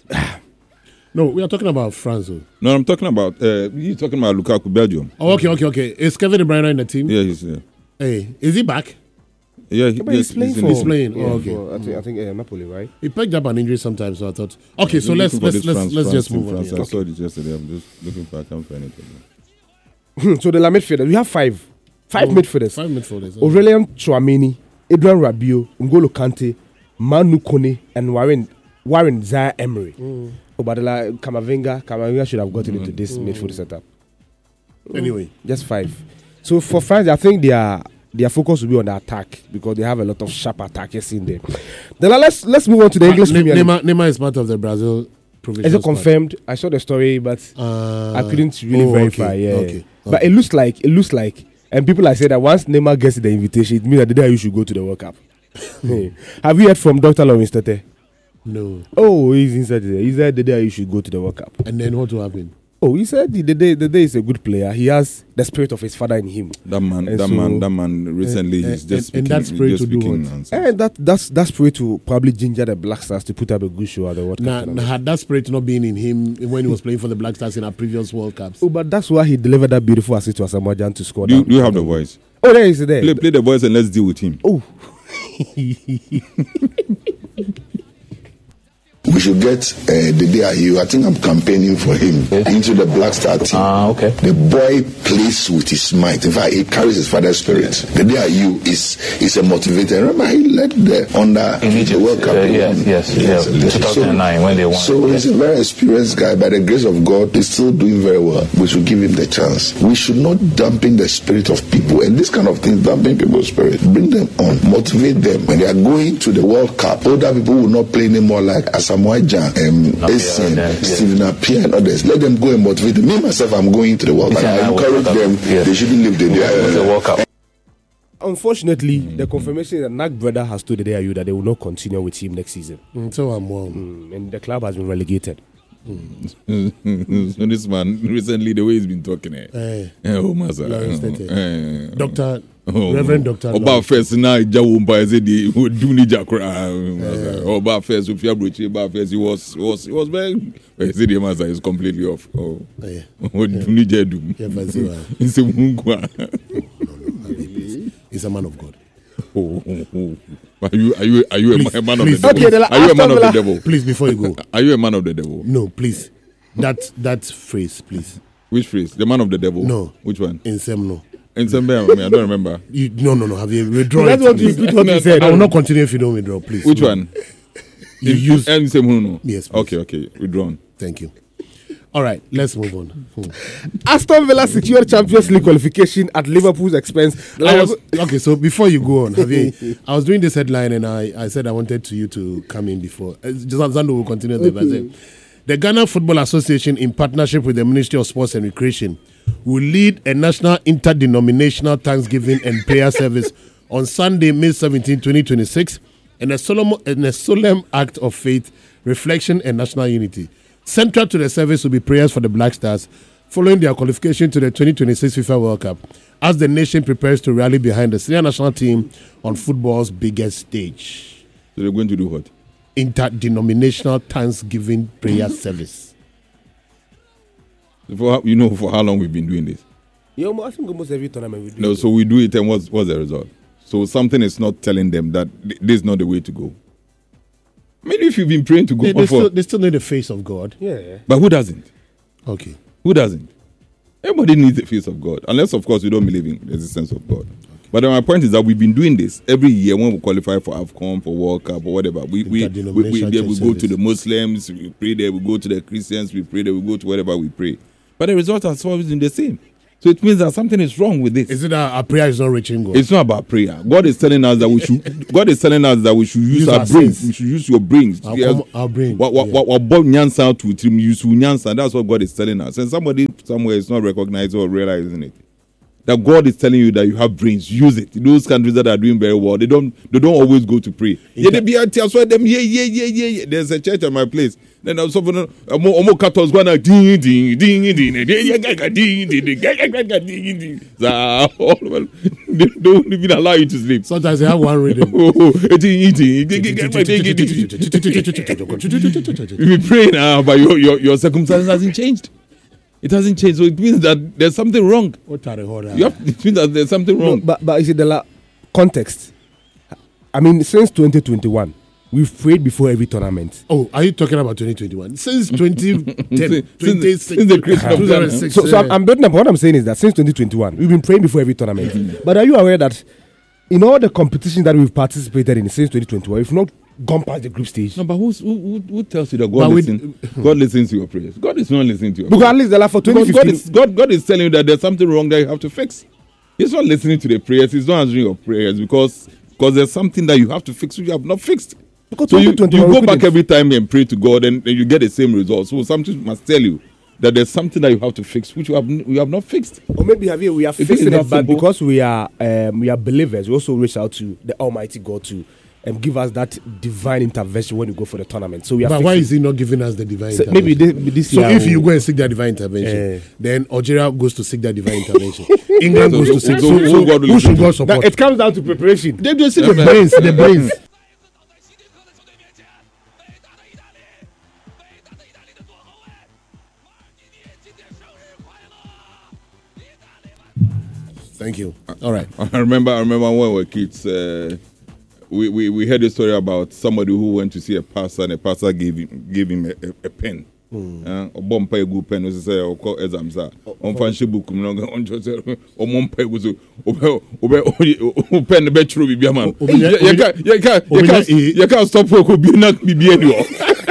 no, we are talking about France. Though. No, I'm talking about uh, you're talking about Lukaku, Belgium. Oh, okay, okay, okay. Is Kevin De Bruyne in the team? Yeah, he's there. Hey, is he back? Yeah, he, but he's yes, playing in for. the- He's playing. Yeah, Oh, okay. for, I think I think uh, Napoli, right? He picked up an injury sometimes, so I thought. Okay, so I'm let's looking for let's this let's, France- let's France just team, move on. France. Yeah. I saw it yesterday. I'm just looking for. I can't find it. So the la midfielder, we have five, five Oh, midfielders: Five midfielders. eh? Aurelien Chouameni, Adrian Rabiot, N'Golo Kante, Manu Kone, and Warren Warren Zaire Emery. Mm. Oh, but like Kamavinga, Kamavinga should have gotten into this midfield setup. Anyway, Just five. So for France, I think they are. Their focus will be on the attack because they have a lot of sharp attackers in there. Then uh, let's let's move on to the English Ne- Premier League. Neymar, Neymar is part of the Brazil provincial Is it squad. confirmed? I saw the story, but Uh, I couldn't really oh, verify. okay, Yeah, okay, but okay. it looks like it looks like, and people are saying that once Neymar gets the invitation, it means that the day you should go to the World Cup. Hey. Have you heard from Doctor Lawrence Tete? No. Oh, he's inside there. He said the day you should go to the World Cup. And then what will happen? Oh, he said the, the day the day is a good player. He has the spirit of his father in him. That man, And that so- man, that man. Recently, and- he's just and- and speaking. that spirit just to do speaking what? nonsense. And that that's that spirit to probably ginger the Black Stars to put up a good show at the World Now, Cup. now, had that spirit not been in him when he was playing for the Black Stars in our previous World Cups? Oh, but that's why he delivered that beautiful assist to Asamoah Gyan to score. Do you, that- do you have the voice? Oh, there is there. Play, play the voice and let's deal with him. Oh. We should get uh, the day you. I think I'm campaigning for him into the Black Star team. Ah, okay. The boy plays with his might. In fact, he carries his father's spirit. The day you is is a motivator. Remember, he led the under In the Egypt, World Cup. uh, yes, yes, yes, two thousand nine when they won. So he's a very experienced guy. By the grace of God, he's still doing very well. We should give him the chance. We should not dampen the spirit of people. And this kind of thing, dampen people's spirit. Bring them on, motivate them. When they are going to the World Cup, older people will not play anymore like Asamoah Gyan, um, Essien, yes. Stephen Appiah, and others. Let them go and motivate them. Me myself, I'm going to the World Cup. Yeah, I I will encourage World Cup. them. Yes. They shouldn't leave the What's the day. World Cup? Unfortunately, the confirmation is that Nak brother has told the day you that they will not continue with him next season, Mm, so I'm wrong. mm, and the club has been relegated. So this man recently, the way he's been talking, eh? Eh, Eh, oh, Master. Lawrence Tete. Eh, Doctor oh, Reverend Doctor Oba Lawrence. first na ija wo mpa ese di do ni jakra. Oba first if you broche Oba first he was was he was very he said the master is completely off. Oh. Eh, O do ni je do. yeah, but see, uh, Nse mungu. he's a man of God. Oh, oh, oh. Are you are you are you Please, a man of please. the devil? Okay, the Are you a man of the Aston devil? Please, before you go, Are you a man of the devil? no, please. That that phrase, please. Which phrase? The man of the devil? No. Which one? In Semno. In Sembe, I mean, I don't remember. You, no, no, no. Have you withdrawn That's it? what you, please. that's what you said. I will not continue if you don't withdraw, please. Which No. one? You If- use. and say, no, no. Yes, please. Okay, okay. Withdrawn. Thank you. All right, let's move on. Hmm. Aston Villa secured Champions League qualification at Liverpool's expense. I was, okay, so before you go on, have you, I was doing this headline and I, I said I wanted to you to come in before. Uh, Just Zando will continue the but I said, the Ghana Football Association, in partnership with the Ministry of Sports and Recreation, will lead a national interdenominational Thanksgiving and prayer service on Sunday, May seventeenth, twenty twenty-six, in a solemn, in a solemn act of faith, reflection, and national unity. Central to the service will be prayers for the Black Stars following their qualification to the twenty twenty-six FIFA World Cup as the nation prepares to rally behind the senior national team on football's biggest stage. So they're going to do what? Interdenominational Thanksgiving prayer service. For how, you know for how long we've been doing this? Yeah, I think almost every tournament we do. No, it. so we do it, and what's what's the result? So something is not telling them that th- this is not the way to go. Maybe if you've been praying to go They, they, for, still, they still need the face of God. Yeah. but who doesn't? Okay. Who doesn't? Everybody needs the face of God, unless, of course, we don't believe in the existence of God. Okay. But then my point is that we've been doing this every year when we qualify for AFCON, for World Cup, or whatever. We we we, we, there we go to the Muslims, we pray there. We go to the Christians, we pray there. We go to whatever we pray. But the results are always the same. So it means that something is wrong with this. Is it that our prayer is not reaching God? It's not about prayer. God is telling us that we should. God is telling us that we should use, use our, our brains. Sense. We should use your brains. Our, yes. our brain. What what what what nyansa to to use nyansa. That's what God is telling us. And somebody somewhere is not recognizing or realizing it. That God is telling you that you have brains. Use it. Those countries that are doing very well, they don't they don't always go to pray. Yeah, they be at them. Yeah, yeah, yeah, yeah, yeah. There's a church at my place. Then I was so Omo Catholics going like ding ding ding ding ding ding ding. They don't even allow you to sleep. Sometimes they have one rhythm. You be praying now, but your your your circumstances hasn't changed. It hasn't changed, so it means that there's something wrong. What are the you have, it means that there's something wrong. No, but but is it the la- context? I mean, since twenty twenty-one. We've prayed before every tournament. Oh, are you talking about twenty twenty-one? Since twenty ten, since, since the creation of Ghana. So, so I'm, I'm building up. What I'm saying is that since twenty twenty-one, we've been praying before every tournament. Mm-hmm. But are you aware that in all the competitions that we've participated in since twenty twenty-one, we've not gone past the group stage? No, but who, who, who tells you that God, listen, God listens to your prayers? God is not listening to your because prayers. At least the last for twenty fifteen. God is, God, God is telling you that there's something wrong that you have to fix. He's not listening to the prayers. He's not answering your prayers because, because there's something that you have to fix which you have not fixed. Because so you, you go back every time and pray to God and, and you get the same results. So something must tell you that there's something that you have to fix which you have you have not fixed. Or maybe have you, we are fixing it, but because we are um, we are believers, we also reach out to the Almighty God to um, give us that divine intervention when we go for the tournament. So we are. But why is He not giving us the divine so intervention? Maybe this, this so year if you go and seek that divine intervention, uh, then Algeria goes to seek that divine intervention. England so, goes to seek. So, So, so, so, God who should God support? Now, it comes down to preparation. They just see the brains, the brains. Thank you. All right. I remember. I remember when we were kids. Uh, we, we we heard a story about somebody who went to see a pastor, and the pastor gave him gave him a, a, a pen. A bomb pay good pen. We say, "O call exams are on fancy book. No, on just o mom pay was o o o pen the best room be man. You can't you can't you can't you can't stop work. Be not be be anymore.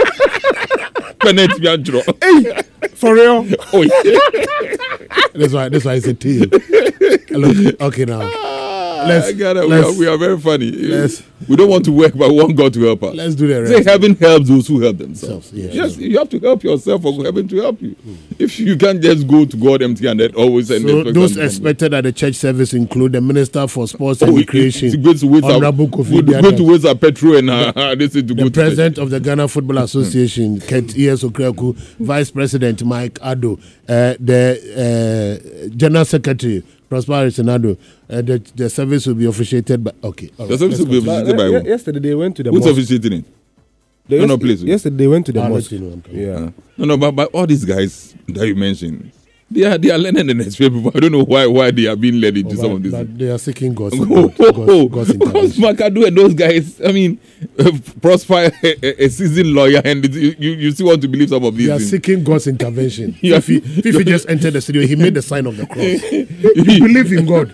Penet be andro. For real? Oh yeah. That's why. That's why it's a team. Look, okay, now let's. Gotta, let's we, are, we are very funny. Let's, we don't want to work, but we want God to help us. Let's do the rest. Say heaven helps those who help themselves. Yeah, yes, yeah. You have to help yourself for heaven to help you. Mm. If you can't just go to God empty-handed, always and so those expected at the church service include the Minister for Sports and oh, Recreation, going to waste Honorable Kofi Dada, going to waste our petrol and uh, this is to the go President to of the Ghana Football Association, Kent E S Okreku, Vice President Mike Ado, uh, the uh, General Secretary Prosper Senado, uh, the, the service will be officiated by. Okay, all right, the service will be officiated by who? Yesterday they went to the Who's mosque. officiating it? They no, no, please. Yesterday they went to the I'll mosque. let you know. Yeah. Uh, no, no, but, but all these guys that you mentioned, they are they are learning and experienced people. I don't know why why they are being led into Oh, some of this. but they are seeking God's Oh, support, God's, God's intervention. Makadu and those guys, I mean, uh, Prosper, a, a seasoned lawyer, and it, you, you still want to believe some of these They are things. seeking God's intervention. Yeah. Fifi, Fifi just entered the studio. He made the sign of the cross. You believe in God.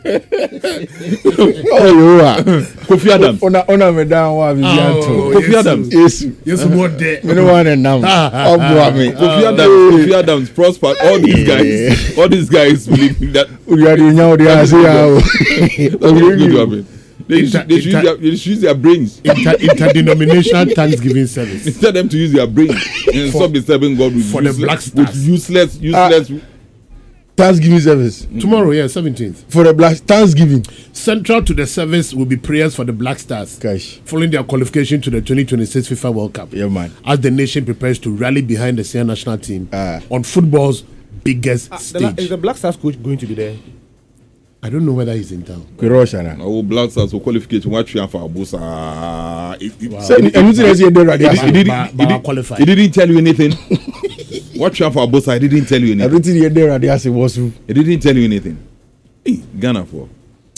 Oh, you are. Kofi Adams. Ona ona me down wa Vivian Oh, too. Kofi yes, Adams. Yes. Yes, what there? Me no want them. Obo me. Kofi Adams, Kofi Adams, Prosper, all these guys, all these guys believe that We are doing now the Asia. that's what's going to happen. They should, they, should use their, they should use their brains. Inter, interdenominational Thanksgiving service. Tell them to use their brains and stop disturbing God with for the useless, Black Stars. with useless, useless. Thanksgiving service Tomorrow, yeah, seventeenth. for the black Thanksgiving. Central to the service will be prayers for the Black Stars, Gosh. following their qualification to the twenty twenty-six FIFA World Cup. Yeah, man. As the nation prepares to rally behind the senior national team Ah. on football's biggest Ah, the stage. la- is the Black Stars coach going to be there? I don't know whether he's in town. Kuroshana. Oh, Black Stars for qualification. What you have for Abusa? It, it, Wow. Say anything else you do right it, there. it, didn't, Ba- it, Ba- didn't- qualified. it didn't tell you anything. What you have for Abusa? I didn't tell you anything. Everything you do right there say was. It didn't tell you anything. Hey, Ghana for.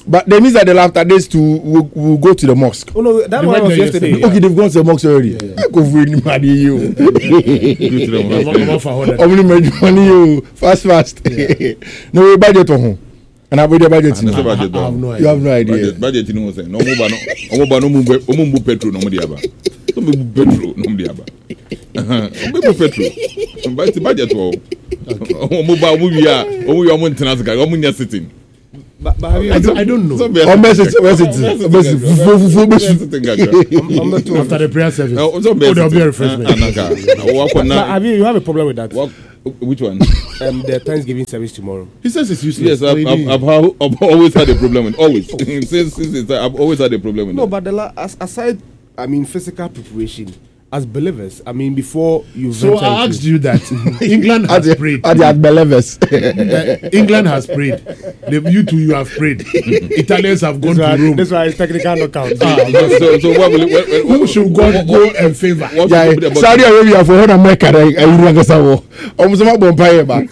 But that means that the after days to will will go to the mosque. Oh no, that They one went was there yesterday. yesterday. Okay, they've gone to the mosque already. I go for any money you. Go to the I'm mosque. I'm off for order. Only make money you fast fast. No we budget on home. And I the budget. And that's now. about it, I have no though. idea. You have no idea. Budget, budget, you know what I'm saying? No more, no, no more, no more, no more petrol, no more diaba. No more petrol, no more diaba. No more petrol. But the budget, oh, no more, no more, yeah, no more, no more tenants, no more sitting. But, but have you, I don't, I don't know. Oh, message, message, message. Fufu, fufu, message. number two. After the prayer service. Oh, Oh, there'll be a refreshment. But have you, you have a problem with that? Which one? Um, the Thanksgiving service tomorrow. He says it's useless. Yes, I've, I've, I've, ha- I've always had a problem with always. since, since it's, I've always had a problem with No, that. but the la- as, aside, I mean, physical preparation, as believers, I mean, before you So venture I into- asked you that England At has prayed. the at the believers. Uh, England has prayed. The, you two, you have prayed. Italians have gone This to one- Rome. this one is technical knockout. Ah, so, so, so what will it, what, what, who should God go and favor? what Yeah, will it be Saudi about? Arabia for one America. I I really like that. Almost my bonfire back.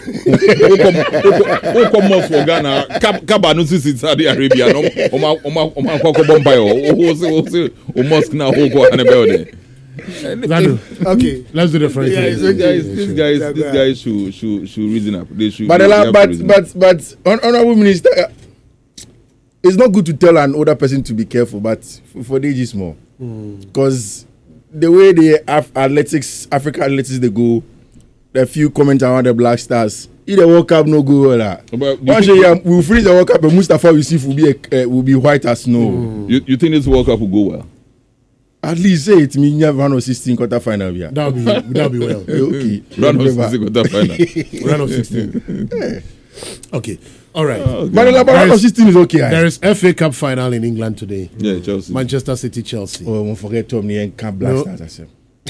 Who come most for Ghana? Kaba no see Saudi Arabia. No, Oma Oma Oma Kwako Bombay. Who say who say who mosque now? Who go and build Zanu, Okay. let's do the French. Yeah, thing. it's These guys, Yeah, these sure. guys, Yeah, these go guys should should should reason up. They should. But they the la- have to but reason up. but but hon- honorable minister, uh, it's not good to tell an older person to be careful. But f- for the age is small, because the way the Af- athletics, African athletics, they go, the few comments around the Black Stars. If the World Cup no go well, ah. But do you One think- year we'll finish the World Cup, and Mustafa Yusuf will be a, uh, will be white as snow. You, you think this World Cup will go well? At least say it means you have one of sixteen quarter final. Yeah. That'll be that'll be well. Okay. Round of Whatever. sixteen quarter final. Round of sixteen. Okay. All right. But the la- but round of sixteen is okay. There Aye. is F A Cup final in England today. Yeah, Chelsea. Manchester City, Chelsea. Oh, won't forget Tom Yen can't blast No. that. I said.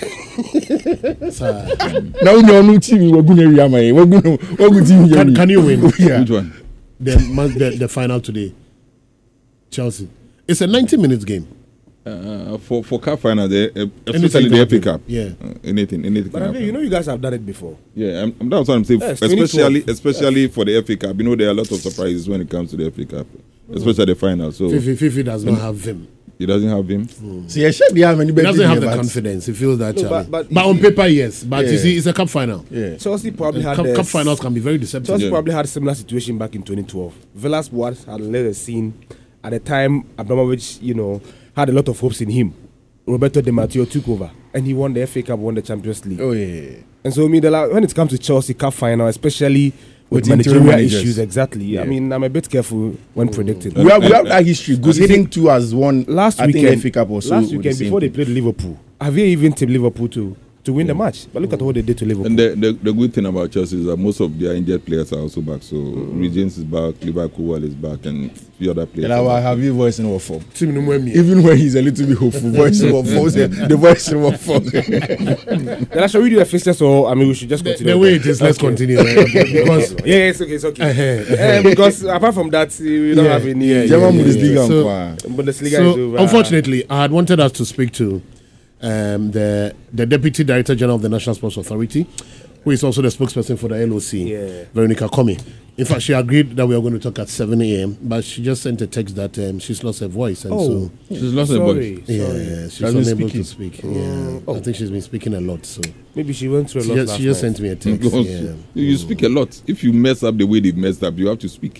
Sir, Now you know team we're going to Riyama. We're going to we're going to Can, can you win Yeah. Which one? the, man- the the final today? Chelsea. It's a ninety minutes game. Uh, for for cup final, they, uh, Anything especially the can F A happen. Cup. Yeah. Uh, anything, anything. But can I mean, you happen. know, you guys have done it before. Yeah, I'm, I'm- that's what I'm saying. Yes, especially, twenty twelve. especially for the F A Cup. You know, there are a lot of surprises when it comes to the F A Cup, especially the final. So Fifi, Fifi does not have him. he doesn't have him. See, I should have many He better. doesn't have the confidence. He feels that. No, challenge. but- but, but on he- paper, yes. But you Yeah. see, it's a cup final. Yeah. Chelsea probably had Cup, the cup finals can be very deceptive. Chelsea Yeah. probably had a similar situation back in twenty twelve. Villas Boas had led the scene at the time. Abramovich, you know, had a lot of hopes in him. Roberto Di Matteo took over, and he won the F A Cup, won the Champions League. Oh yeah. And so, I mean, the, la- when it comes to Chelsea Cup final, especially with, With interim managerial managers. issues, exactly. Yeah. I mean, I'm a bit careful when predicting. We have, we have that history. Good hitting two has won Last I weekend, think F A Cup also. last with the weekend same before they thing. played Liverpool, have you even tipped Liverpool to to win the match? But look at what they did to Liverpool. And the, the the good thing about Chelsea is that most of their injured players are also back. So Regis is back, Liverpool is back, and a few other players. And I are will back. have you voice in our form. Team Numwemi. Even when he's a little bit hopeful, voice in our form. The voice in our form. Then I shall read you the fixtures, so I mean, we should just The, continue. the way it is, let's Okay. continue. eh, because Yeah, yeah, it's okay, it's okay. uh-huh, Um, because apart from that, uh, we don't Yeah, have any. yeah, German yeah, Bundesliga. yeah. So- So, Bundesliga is so over. unfortunately, I had wanted us to speak to um, the the Deputy Director General of the National Sports Authority, who is also the spokesperson for the L O C, Yeah. Veronica Komi. In fact, she agreed that we are going to talk at seven a.m., but she just sent a text that um, she's lost her voice, and Oh, so She's lost her sorry, voice. yeah, sorry. she's Has been unable speaking. to speak. Yeah, I think she's been speaking a lot. So Maybe she went through a she lot just, last she just night. sent me a text. Because Yeah. you, you speak a lot. If you mess up the way they've messed up, you have to speak.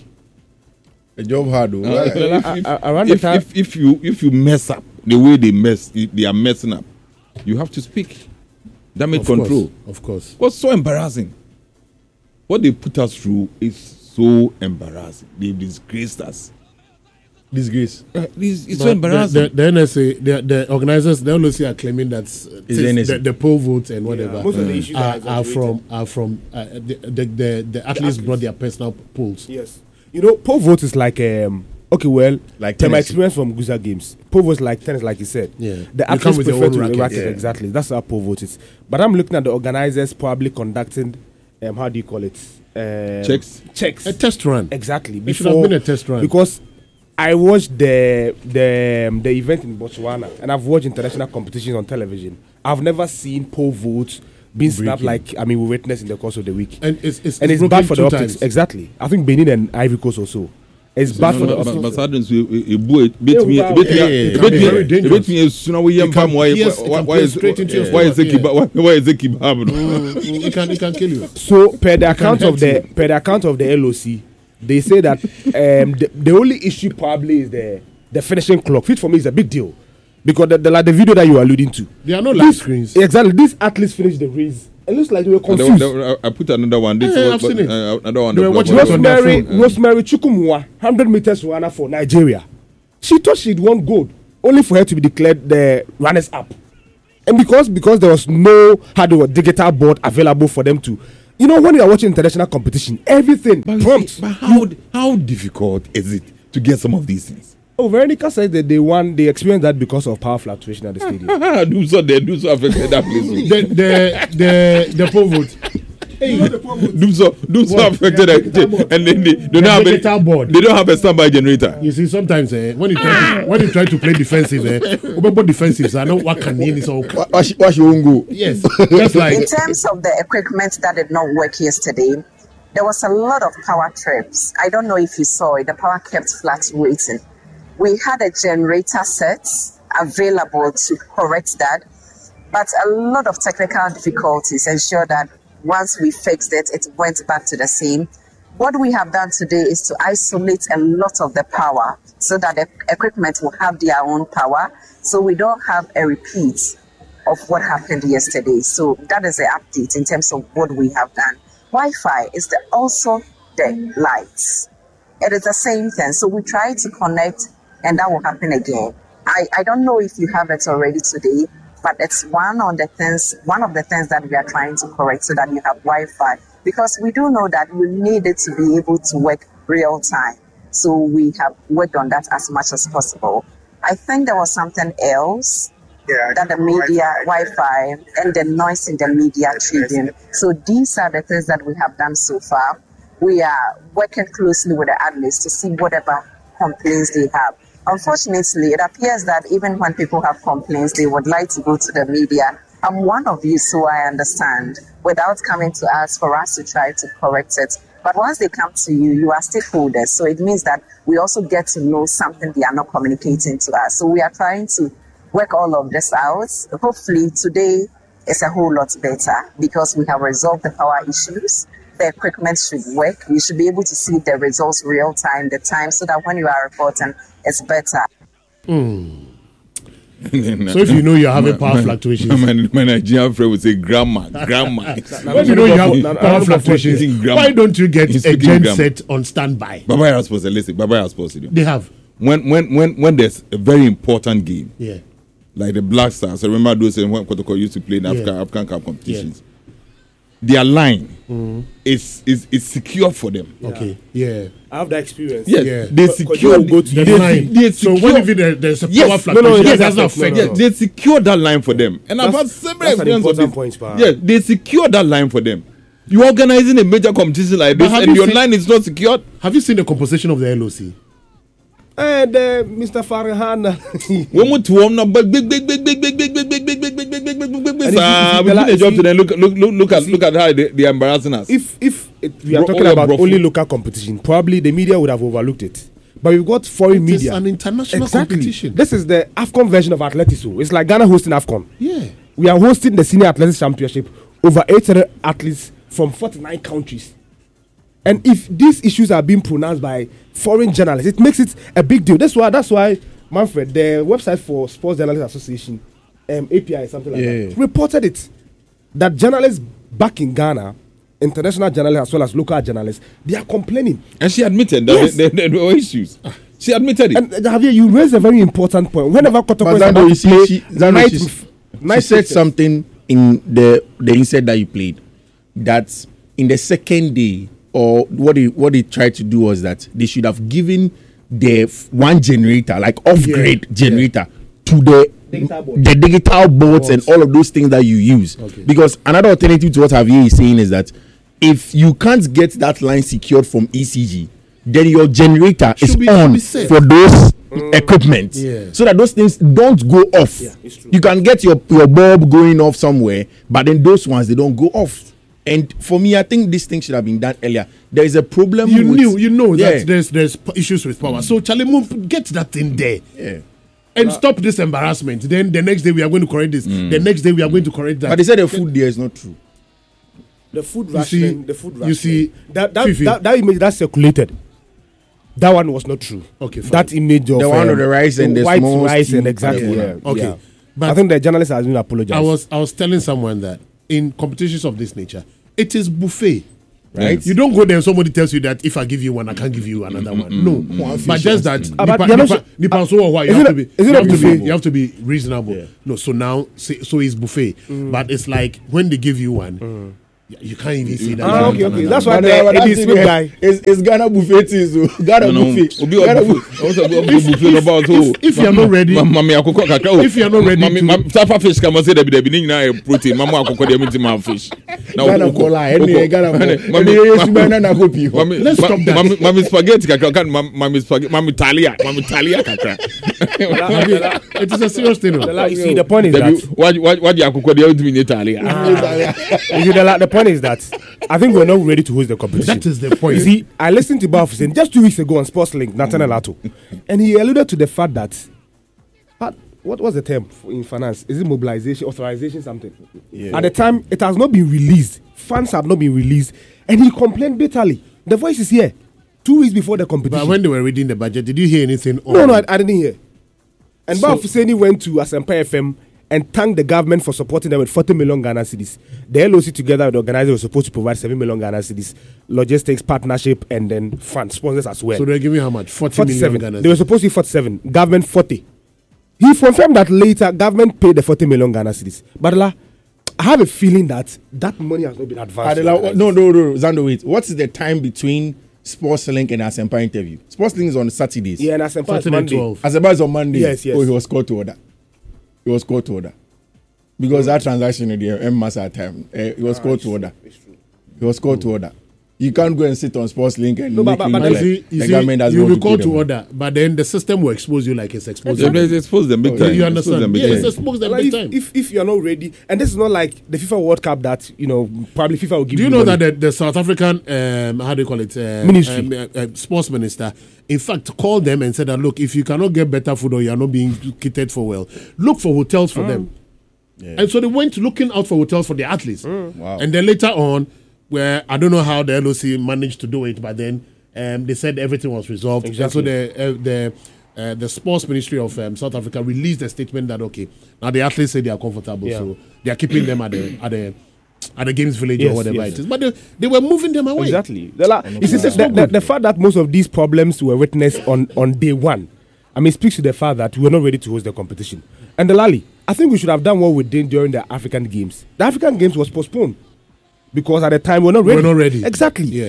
a job hard. though. Uh, Well, if, I- if- I- around the if, time- if, if you if you mess up the way they mess, they are messing up, you have to speak. Damage Of control. course, of course. What's so embarrassing? What they put us through is so embarrassing. They disgraced us. Disgrace. Uh, it's it's But so embarrassing. The, the, the N S A, the, the organizers, the L O C are claiming that uh, It's the N S A. the, the poll votes and whatever most of the issues are are, are exaggerated. from are from uh, the, the, the the athletes brought their personal polls. Yes. You know, poll vote is like um okay, well, Like to my tennis. experience from Guza games, poll vote is like tennis, like you said. Yeah. The You come athletes with your prefer own to racket, racket, yeah. exactly. That's how poll vote is. But I'm looking at the organizers probably conducting, um, how do you call it? Um, Checks. Checks. A test run. Exactly. It should have been a test run. Because I watched the the um, the event in Botswana, and I've watched international competitions on television. I've never seen poll votes being snapped like I mean we witnessed in the course of the week. And it's it's, And it's broken bad for the two optics. times. Exactly. I think Benin and Ivory Coast also. It's So bad no, for no, the but- officer. but suddenly, so, a- a boy, Yeah, bet me, without- bet me, yeah, it bet can be me, very dangerous. bet me, so now we It am can why, pierce- it why, can why pierce is straight into your why is it stomach, keep, why, why is it keep happening? Mm, it can it can kill you. So per the account hurt of the per the account of the L O C, they say that um, the, the only issue probably is the the finishing clock, which for me is a big deal because the, the like the video that you are alluding to. There are no live These- screens. Exactly, these athletes finished the race. It looks like they were And confused. there- there- I put another one. This Yeah, was, I've but, seen it. uh, another one. They were the watching blog- it on their Rosemary phone. Rosemary Chukwumwa, one hundred meters runner for Nigeria. She thought she'd won gold, only for her to be declared the runners up. And because because there was no hardware digital board available for them to, you know, when you are watching international competition, everything But, prompt. but how how difficult is it to get some of these things? Oh, Veronica said that they won, they experienced that because of power fluctuation at the stadium. do so they do so affected that place. The the the the poll vote. do so do so What? affected Yeah, that, digital board. and then they, they The don't have digital a, board. they don't have a standby generator. You see, sometimes eh, when you try to, when you try to play defensive, eh, remember defensives. I know what can you so. Why why she won't go? Yes, just like In terms of the equipment that did not work yesterday, there was a lot of power trips. I don't know if you saw it. The power kept fluctuating. We had a generator set available to correct that, but a lot of technical difficulties ensured that once we fixed it, it went back to the same. What we have done today is to isolate a lot of the power so that the equipment will have their own power, so we don't have a repeat of what happened yesterday. So that is the update in terms of what we have done. Wi-Fi is the, also the lights. It is the same thing. So we try to connect and that will happen again. I, I don't know if you have it already today, but it's one of the things, one of the things that we are trying to correct so that you have Wi-Fi. Because we do know that you need it to be able to work real time. So we have worked on that as much as possible. I think there was something else that the media, Wi-Fi, and the noise in the media tribune. So these are the things that we have done so far. We are working closely with the analysts to see whatever complaints they have. Unfortunately, it appears that even when people have complaints, they would like to go to the media. I'm one of you, so I understand, without coming to us for us to try to correct it. But once they come to you, you are stakeholders. So it means that we also get to know something they are not communicating to us. So we are trying to work all of this out. Hopefully today is a whole lot better because we have resolved the power issues. The equipment should work. You should be able to see the results real time, the time, so that when you are reporting, it's better. Mm. So if you know you're having power fluctuations, my, my Nigerian friend would say grandma, grandma. when you know you have power fluctuations, why don't you get He's a speaking gen grammar. set on standby? Baba are supposed to listen. Baba are supposed to do. They have. When when when when there's a very important game, Yeah. like the Black Stars. I remember those when Kotoko used to play in Yeah. African African Cup competitions. Their line Mm. is is is secure for them. Okay. Yeah. I have that experience. Yes, Yeah. they But- but secure. you go to The they, line. they So secure, when if there, there's a Yes. power No, no, fluctuation, yes, it doesn't that's- affect no, yeah, them. they secure that line for them. And I've That's- had several that's an experiences of important it. point, Pa. Yeah, they secure that line for them. You're organizing a major competition like But this, have and you your seen- line is not secured. Have you seen the composition of the L O C? And uh, Mister Farhan. When we to him now, big, big, big, big, big, big, big, big, big, big, big, big, big, big, big, big, big, big. And if you- Ah, if we you- did a job see- today. Look, look, look, look at, look at how they, they are embarrassing us. if if it, we are Bro- talking all about your only brofo. local competition, probably the media would have overlooked it. But we've got foreign It is media. an international exactly. competition. This is the AFCON version of athletics. So it's like Ghana hosting AFCON. Yeah. We are hosting the Senior Athletics Championship, over eight hundred athletes from forty-nine countries. And if these issues are being pronounced by foreign journalists, it makes it a big deal. That's why that's why Manfred, the website for Sports Journalists Association, um, A P I, something like Yeah. that, reported it that journalists back in Ghana, international journalists as well as local journalists, they are complaining. And she admitted that Yes. there, there, there were issues. She admitted it. And uh, Javier, you raised a very important point. Whenever Kotoko But is Zando, about you to see, play she, Zando, night, she's- f- she night said sessions, something in the the insert that you played that in the second day, or what they what they tried to do was that they should have given the f- one generator, like off-grid Yeah, generator, to the Digital board. the digital boards and Boards. all of those things that you use. Okay. Because another alternative to what Javier is saying is that if you can't get that line secured from E C G, then your generator Should is be- should on be set. for those equipment, Yeah. so that those things don't go off. Yeah, it's true. You can get your, your bulb going off somewhere, but then those ones they don't go off. And for me, I think this thing should have been done earlier. There is a problem. You with, knew, you know yeah. that there's there's p- issues with power. So Charlie Moon, get that thing there. Yeah. And stop this embarrassment. Then the next day we are going to correct this. Mm. The next day we are going to correct that. But they said the food there is not true. The food You see- ration, the food ration. you see, that that, Fifi. that that image that circulated. That one was not true. Okay, fine. That image of The one um, of the rice and the white small rice stew and exactly. and Yeah. whatever. Okay. yeah. But I think the journalist has been apologized. I was I was telling someone that in competitions of this nature, it is buffet. Right? You don't go there and somebody tells you that if I give you one, I can't give you another one. No. But just that Ah, but nipa- you're not nipa- su- nipa so what, you is have it to a- be is it you a have to be buffet? you have to be reasonable. No, so now say- so it's buffet. But it's like when they give you one, you- you can't even see that. Ah, okay, okay. That's why But, the uh, but Eddie that's Smith it, guy. It's, it's Ghana buffet thing, so Ghana No, no. buffet. Obi wa Ghana buffet. Also, obi wa buffet about so. if you are not ready- mami akoko kakra. oh, If you are not ready mami, to- mami, safa fish kama say debi debi ni nyina e protein. Mama akoko de mi ti ma fish. Na Ghana okoko- kola, any okoko- Ghana kola. Mami- Any mami- Yesu bana na kopi. Mami, Let's ma- stop that. Mami, mami spaghetti kakra kan mami, mami spaghetti mami talia mami talia kakra. It is a serious thing. The la- you see, the point is Debi that what what what the akoko de ultimate ni talia. you see, the, la- the point is that I think we're not ready to host the competition. That is the point. You see, I listened to Baf saying just two weeks ago on Sports Link, Nathan Elato, and he alluded to the fact that, but what was the term for- in finance? Is it mobilization, authorization, something? Yeah. At the time, it has not been released. Funds have not been released, and he complained bitterly. The voice is here, two weeks before the competition. But when they were reading the budget, did you hear anything? no, on- no, I, I didn't hear. And So- Baf Husseini went to Asempa F M and thanked the government for supporting them with forty million Ghana cedis. The L O C together with the organizer was supposed to provide seven million Ghana cedis, logistics, partnership, and then funds, sponsors as well. So they're giving how much? Forty million forty-seven. Ghana. They were supposed to be forty-seven. Government forty. He confirmed that later government paid the forty million Ghana cedis. But la, I have a feeling that that money has not been advanced. Adela, what- no, no, no, Zando, wait. What is the time between Sports Link and Asempa interview? Sports Link is on Saturdays. Yeah, and Asempa is fourteen and Monday. twelve. Asempa is on Monday. Yes, yes. Oh, he was called to order. He was called to order. Because that transaction in the M mass at time, uh, he was called to order. He was called to order. You can't go and sit on Sports Link and No, but- make but- it but look You like see, you the see, government doesn't you want will to call pay to them. order, but then the system will expose you like it's exposed. They they expose them big Oh, time. You Expose them understand? big Yes, time. expose them Like, big if, time. if if you are not ready, and this is not like the FIFA World Cup that you know probably FIFA will give Do you. you know money. that the, the South African, um, how do you call it, uh, Ministry. um, uh, uh, sports minister, in fact, called them and said that look, if you cannot get better food or you are not being catered for well, look for hotels for them. And so they went looking out for hotels for the athletes. Wow. And then later on, where I don't know how the L O C managed to do it, but then um, they said everything was resolved. Exactly. And so the uh, the uh, the sports ministry of um, South Africa released a statement that okay, now the athletes say they are comfortable, Yeah. so they are keeping them at the at the at the games village Yes, or whatever yes. it is. But they, they were moving them away. Exactly. The, la- you see, the, That's not the, the, good. the fact that most of these problems were witnessed on, on day one, I mean, speaks to the fact that we were not ready to host the competition. And the Lali, I think we should have done what we did during the African Games. The African Games was postponed because at the time we were not We ready. were not ready. Exactly. Yeah.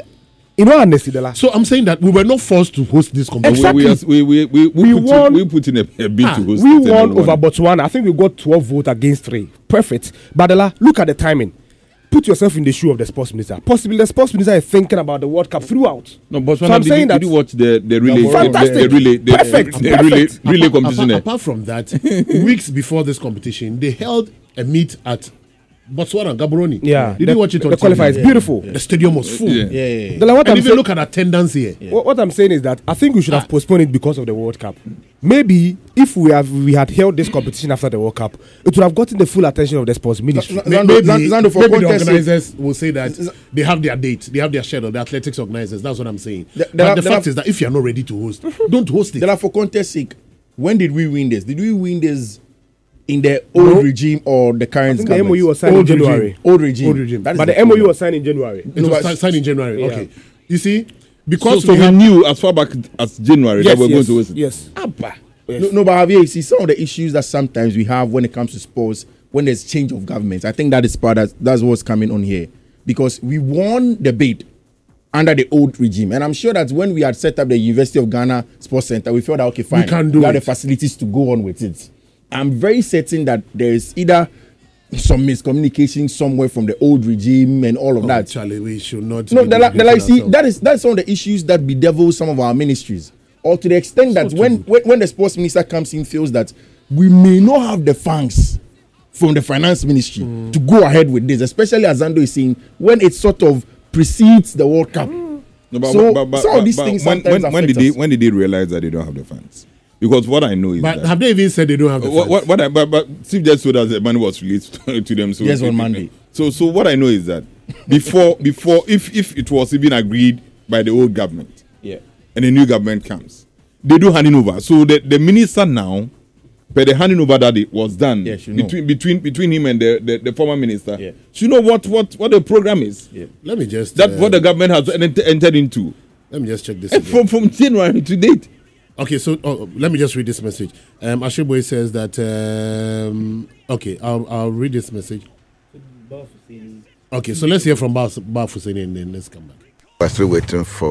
In all honesty, the la- So I'm saying that we were not forced to host this competition. We, Exactly. we, we, we, we, We put won- in, we put in a, a bid Ah, to host we it and won we over Botswana. I think we got twelve votes against three. Perfect. But the la, look at the timing. Put yourself in the shoe of the sports minister. Possibly the sports minister is thinking about the World Cup throughout. No, but So I'm did, saying you, that- did you watch the, the relay? The, Fantastic. the, the relay, the, Perfect. the relay, Perfect. relay apart, competition. apart, there. apart from that, weeks before this competition, they held a meet at Botswana, Gaborone. Yeah. Did the, you watch it on The T V? qualifier is beautiful. The stadium was full. Yeah. Yeah, yeah, yeah. The la, what And I'm even saying- look at attendance here. What, what I'm saying is that I think we should have postponed it because of the World Cup. Maybe if we have we had held this competition after the World Cup, it would have gotten the full attention of the sports ministry. Z- May- Zando- maybe Zando- Zando, for maybe the context sake- organizers will say that they have their date, they have their schedule, the athletics organizers. That's what I'm saying. The- but there the are- there fact are- is that if you're not ready to host, don't host it. Then, for contest sake, when did we win this? Did we win this in the old regime or the I current think the government? M O U was signed Old in regime. January. Old regime. Old regime. That is But the the M O U problem. was signed in January. It No, was but- si- signed in January. Yeah. Okay. You see, So, because so we we have knew as far back as January Yes, that we we're yes, going to host it. yes. Abba. No, no, but Javier, you see some of the issues that sometimes we have when it comes to sports, when there's change of governments. I think that is part of that's what's coming on here, because we won the bid under the old regime, and I'm sure that when we had set up the University of Ghana Sports Center, we felt that okay, fine, can do we have it. the facilities to go on with it. I'm very certain that there is either some miscommunication somewhere from the old regime and all of Oh, that. Charlie, we should not. No, be the, la- the, like, see, ourselves. that is that's some of the issues that bedevil some of our ministries, or to the extent that So when, true. when when the sports minister comes in, feels that we may not have the funds from the finance ministry mm. to go ahead with this, especially as Zando is saying, when it sort of precedes the World Cup. Mm. No, but, so but, but, some but, of these but things when, sometimes when, when did us. they when did they realize that they don't have the funds? Because what I know is but that have they even said they don't have the what, funds? what, what I, but, but Steve just told us the money was released to them. So yes, on Monday. So so what I know is that before before if if it was even agreed by the old government, yeah, and the new government comes, they do handing over. So the, the minister now, but the handing over that it was done yeah, between between between him and the, the, the former minister. Yeah. So you know what what what the program is. Yeah. Let me just That's uh, what the government has ent- entered into. Let me just check this. And from from January to date. Okay, so oh, let me just read this message. Um, Asheboy says that. Um, okay, I'll I'll read this message. Okay, so let's hear from Baf Hussein and then let's come back. We're still waiting for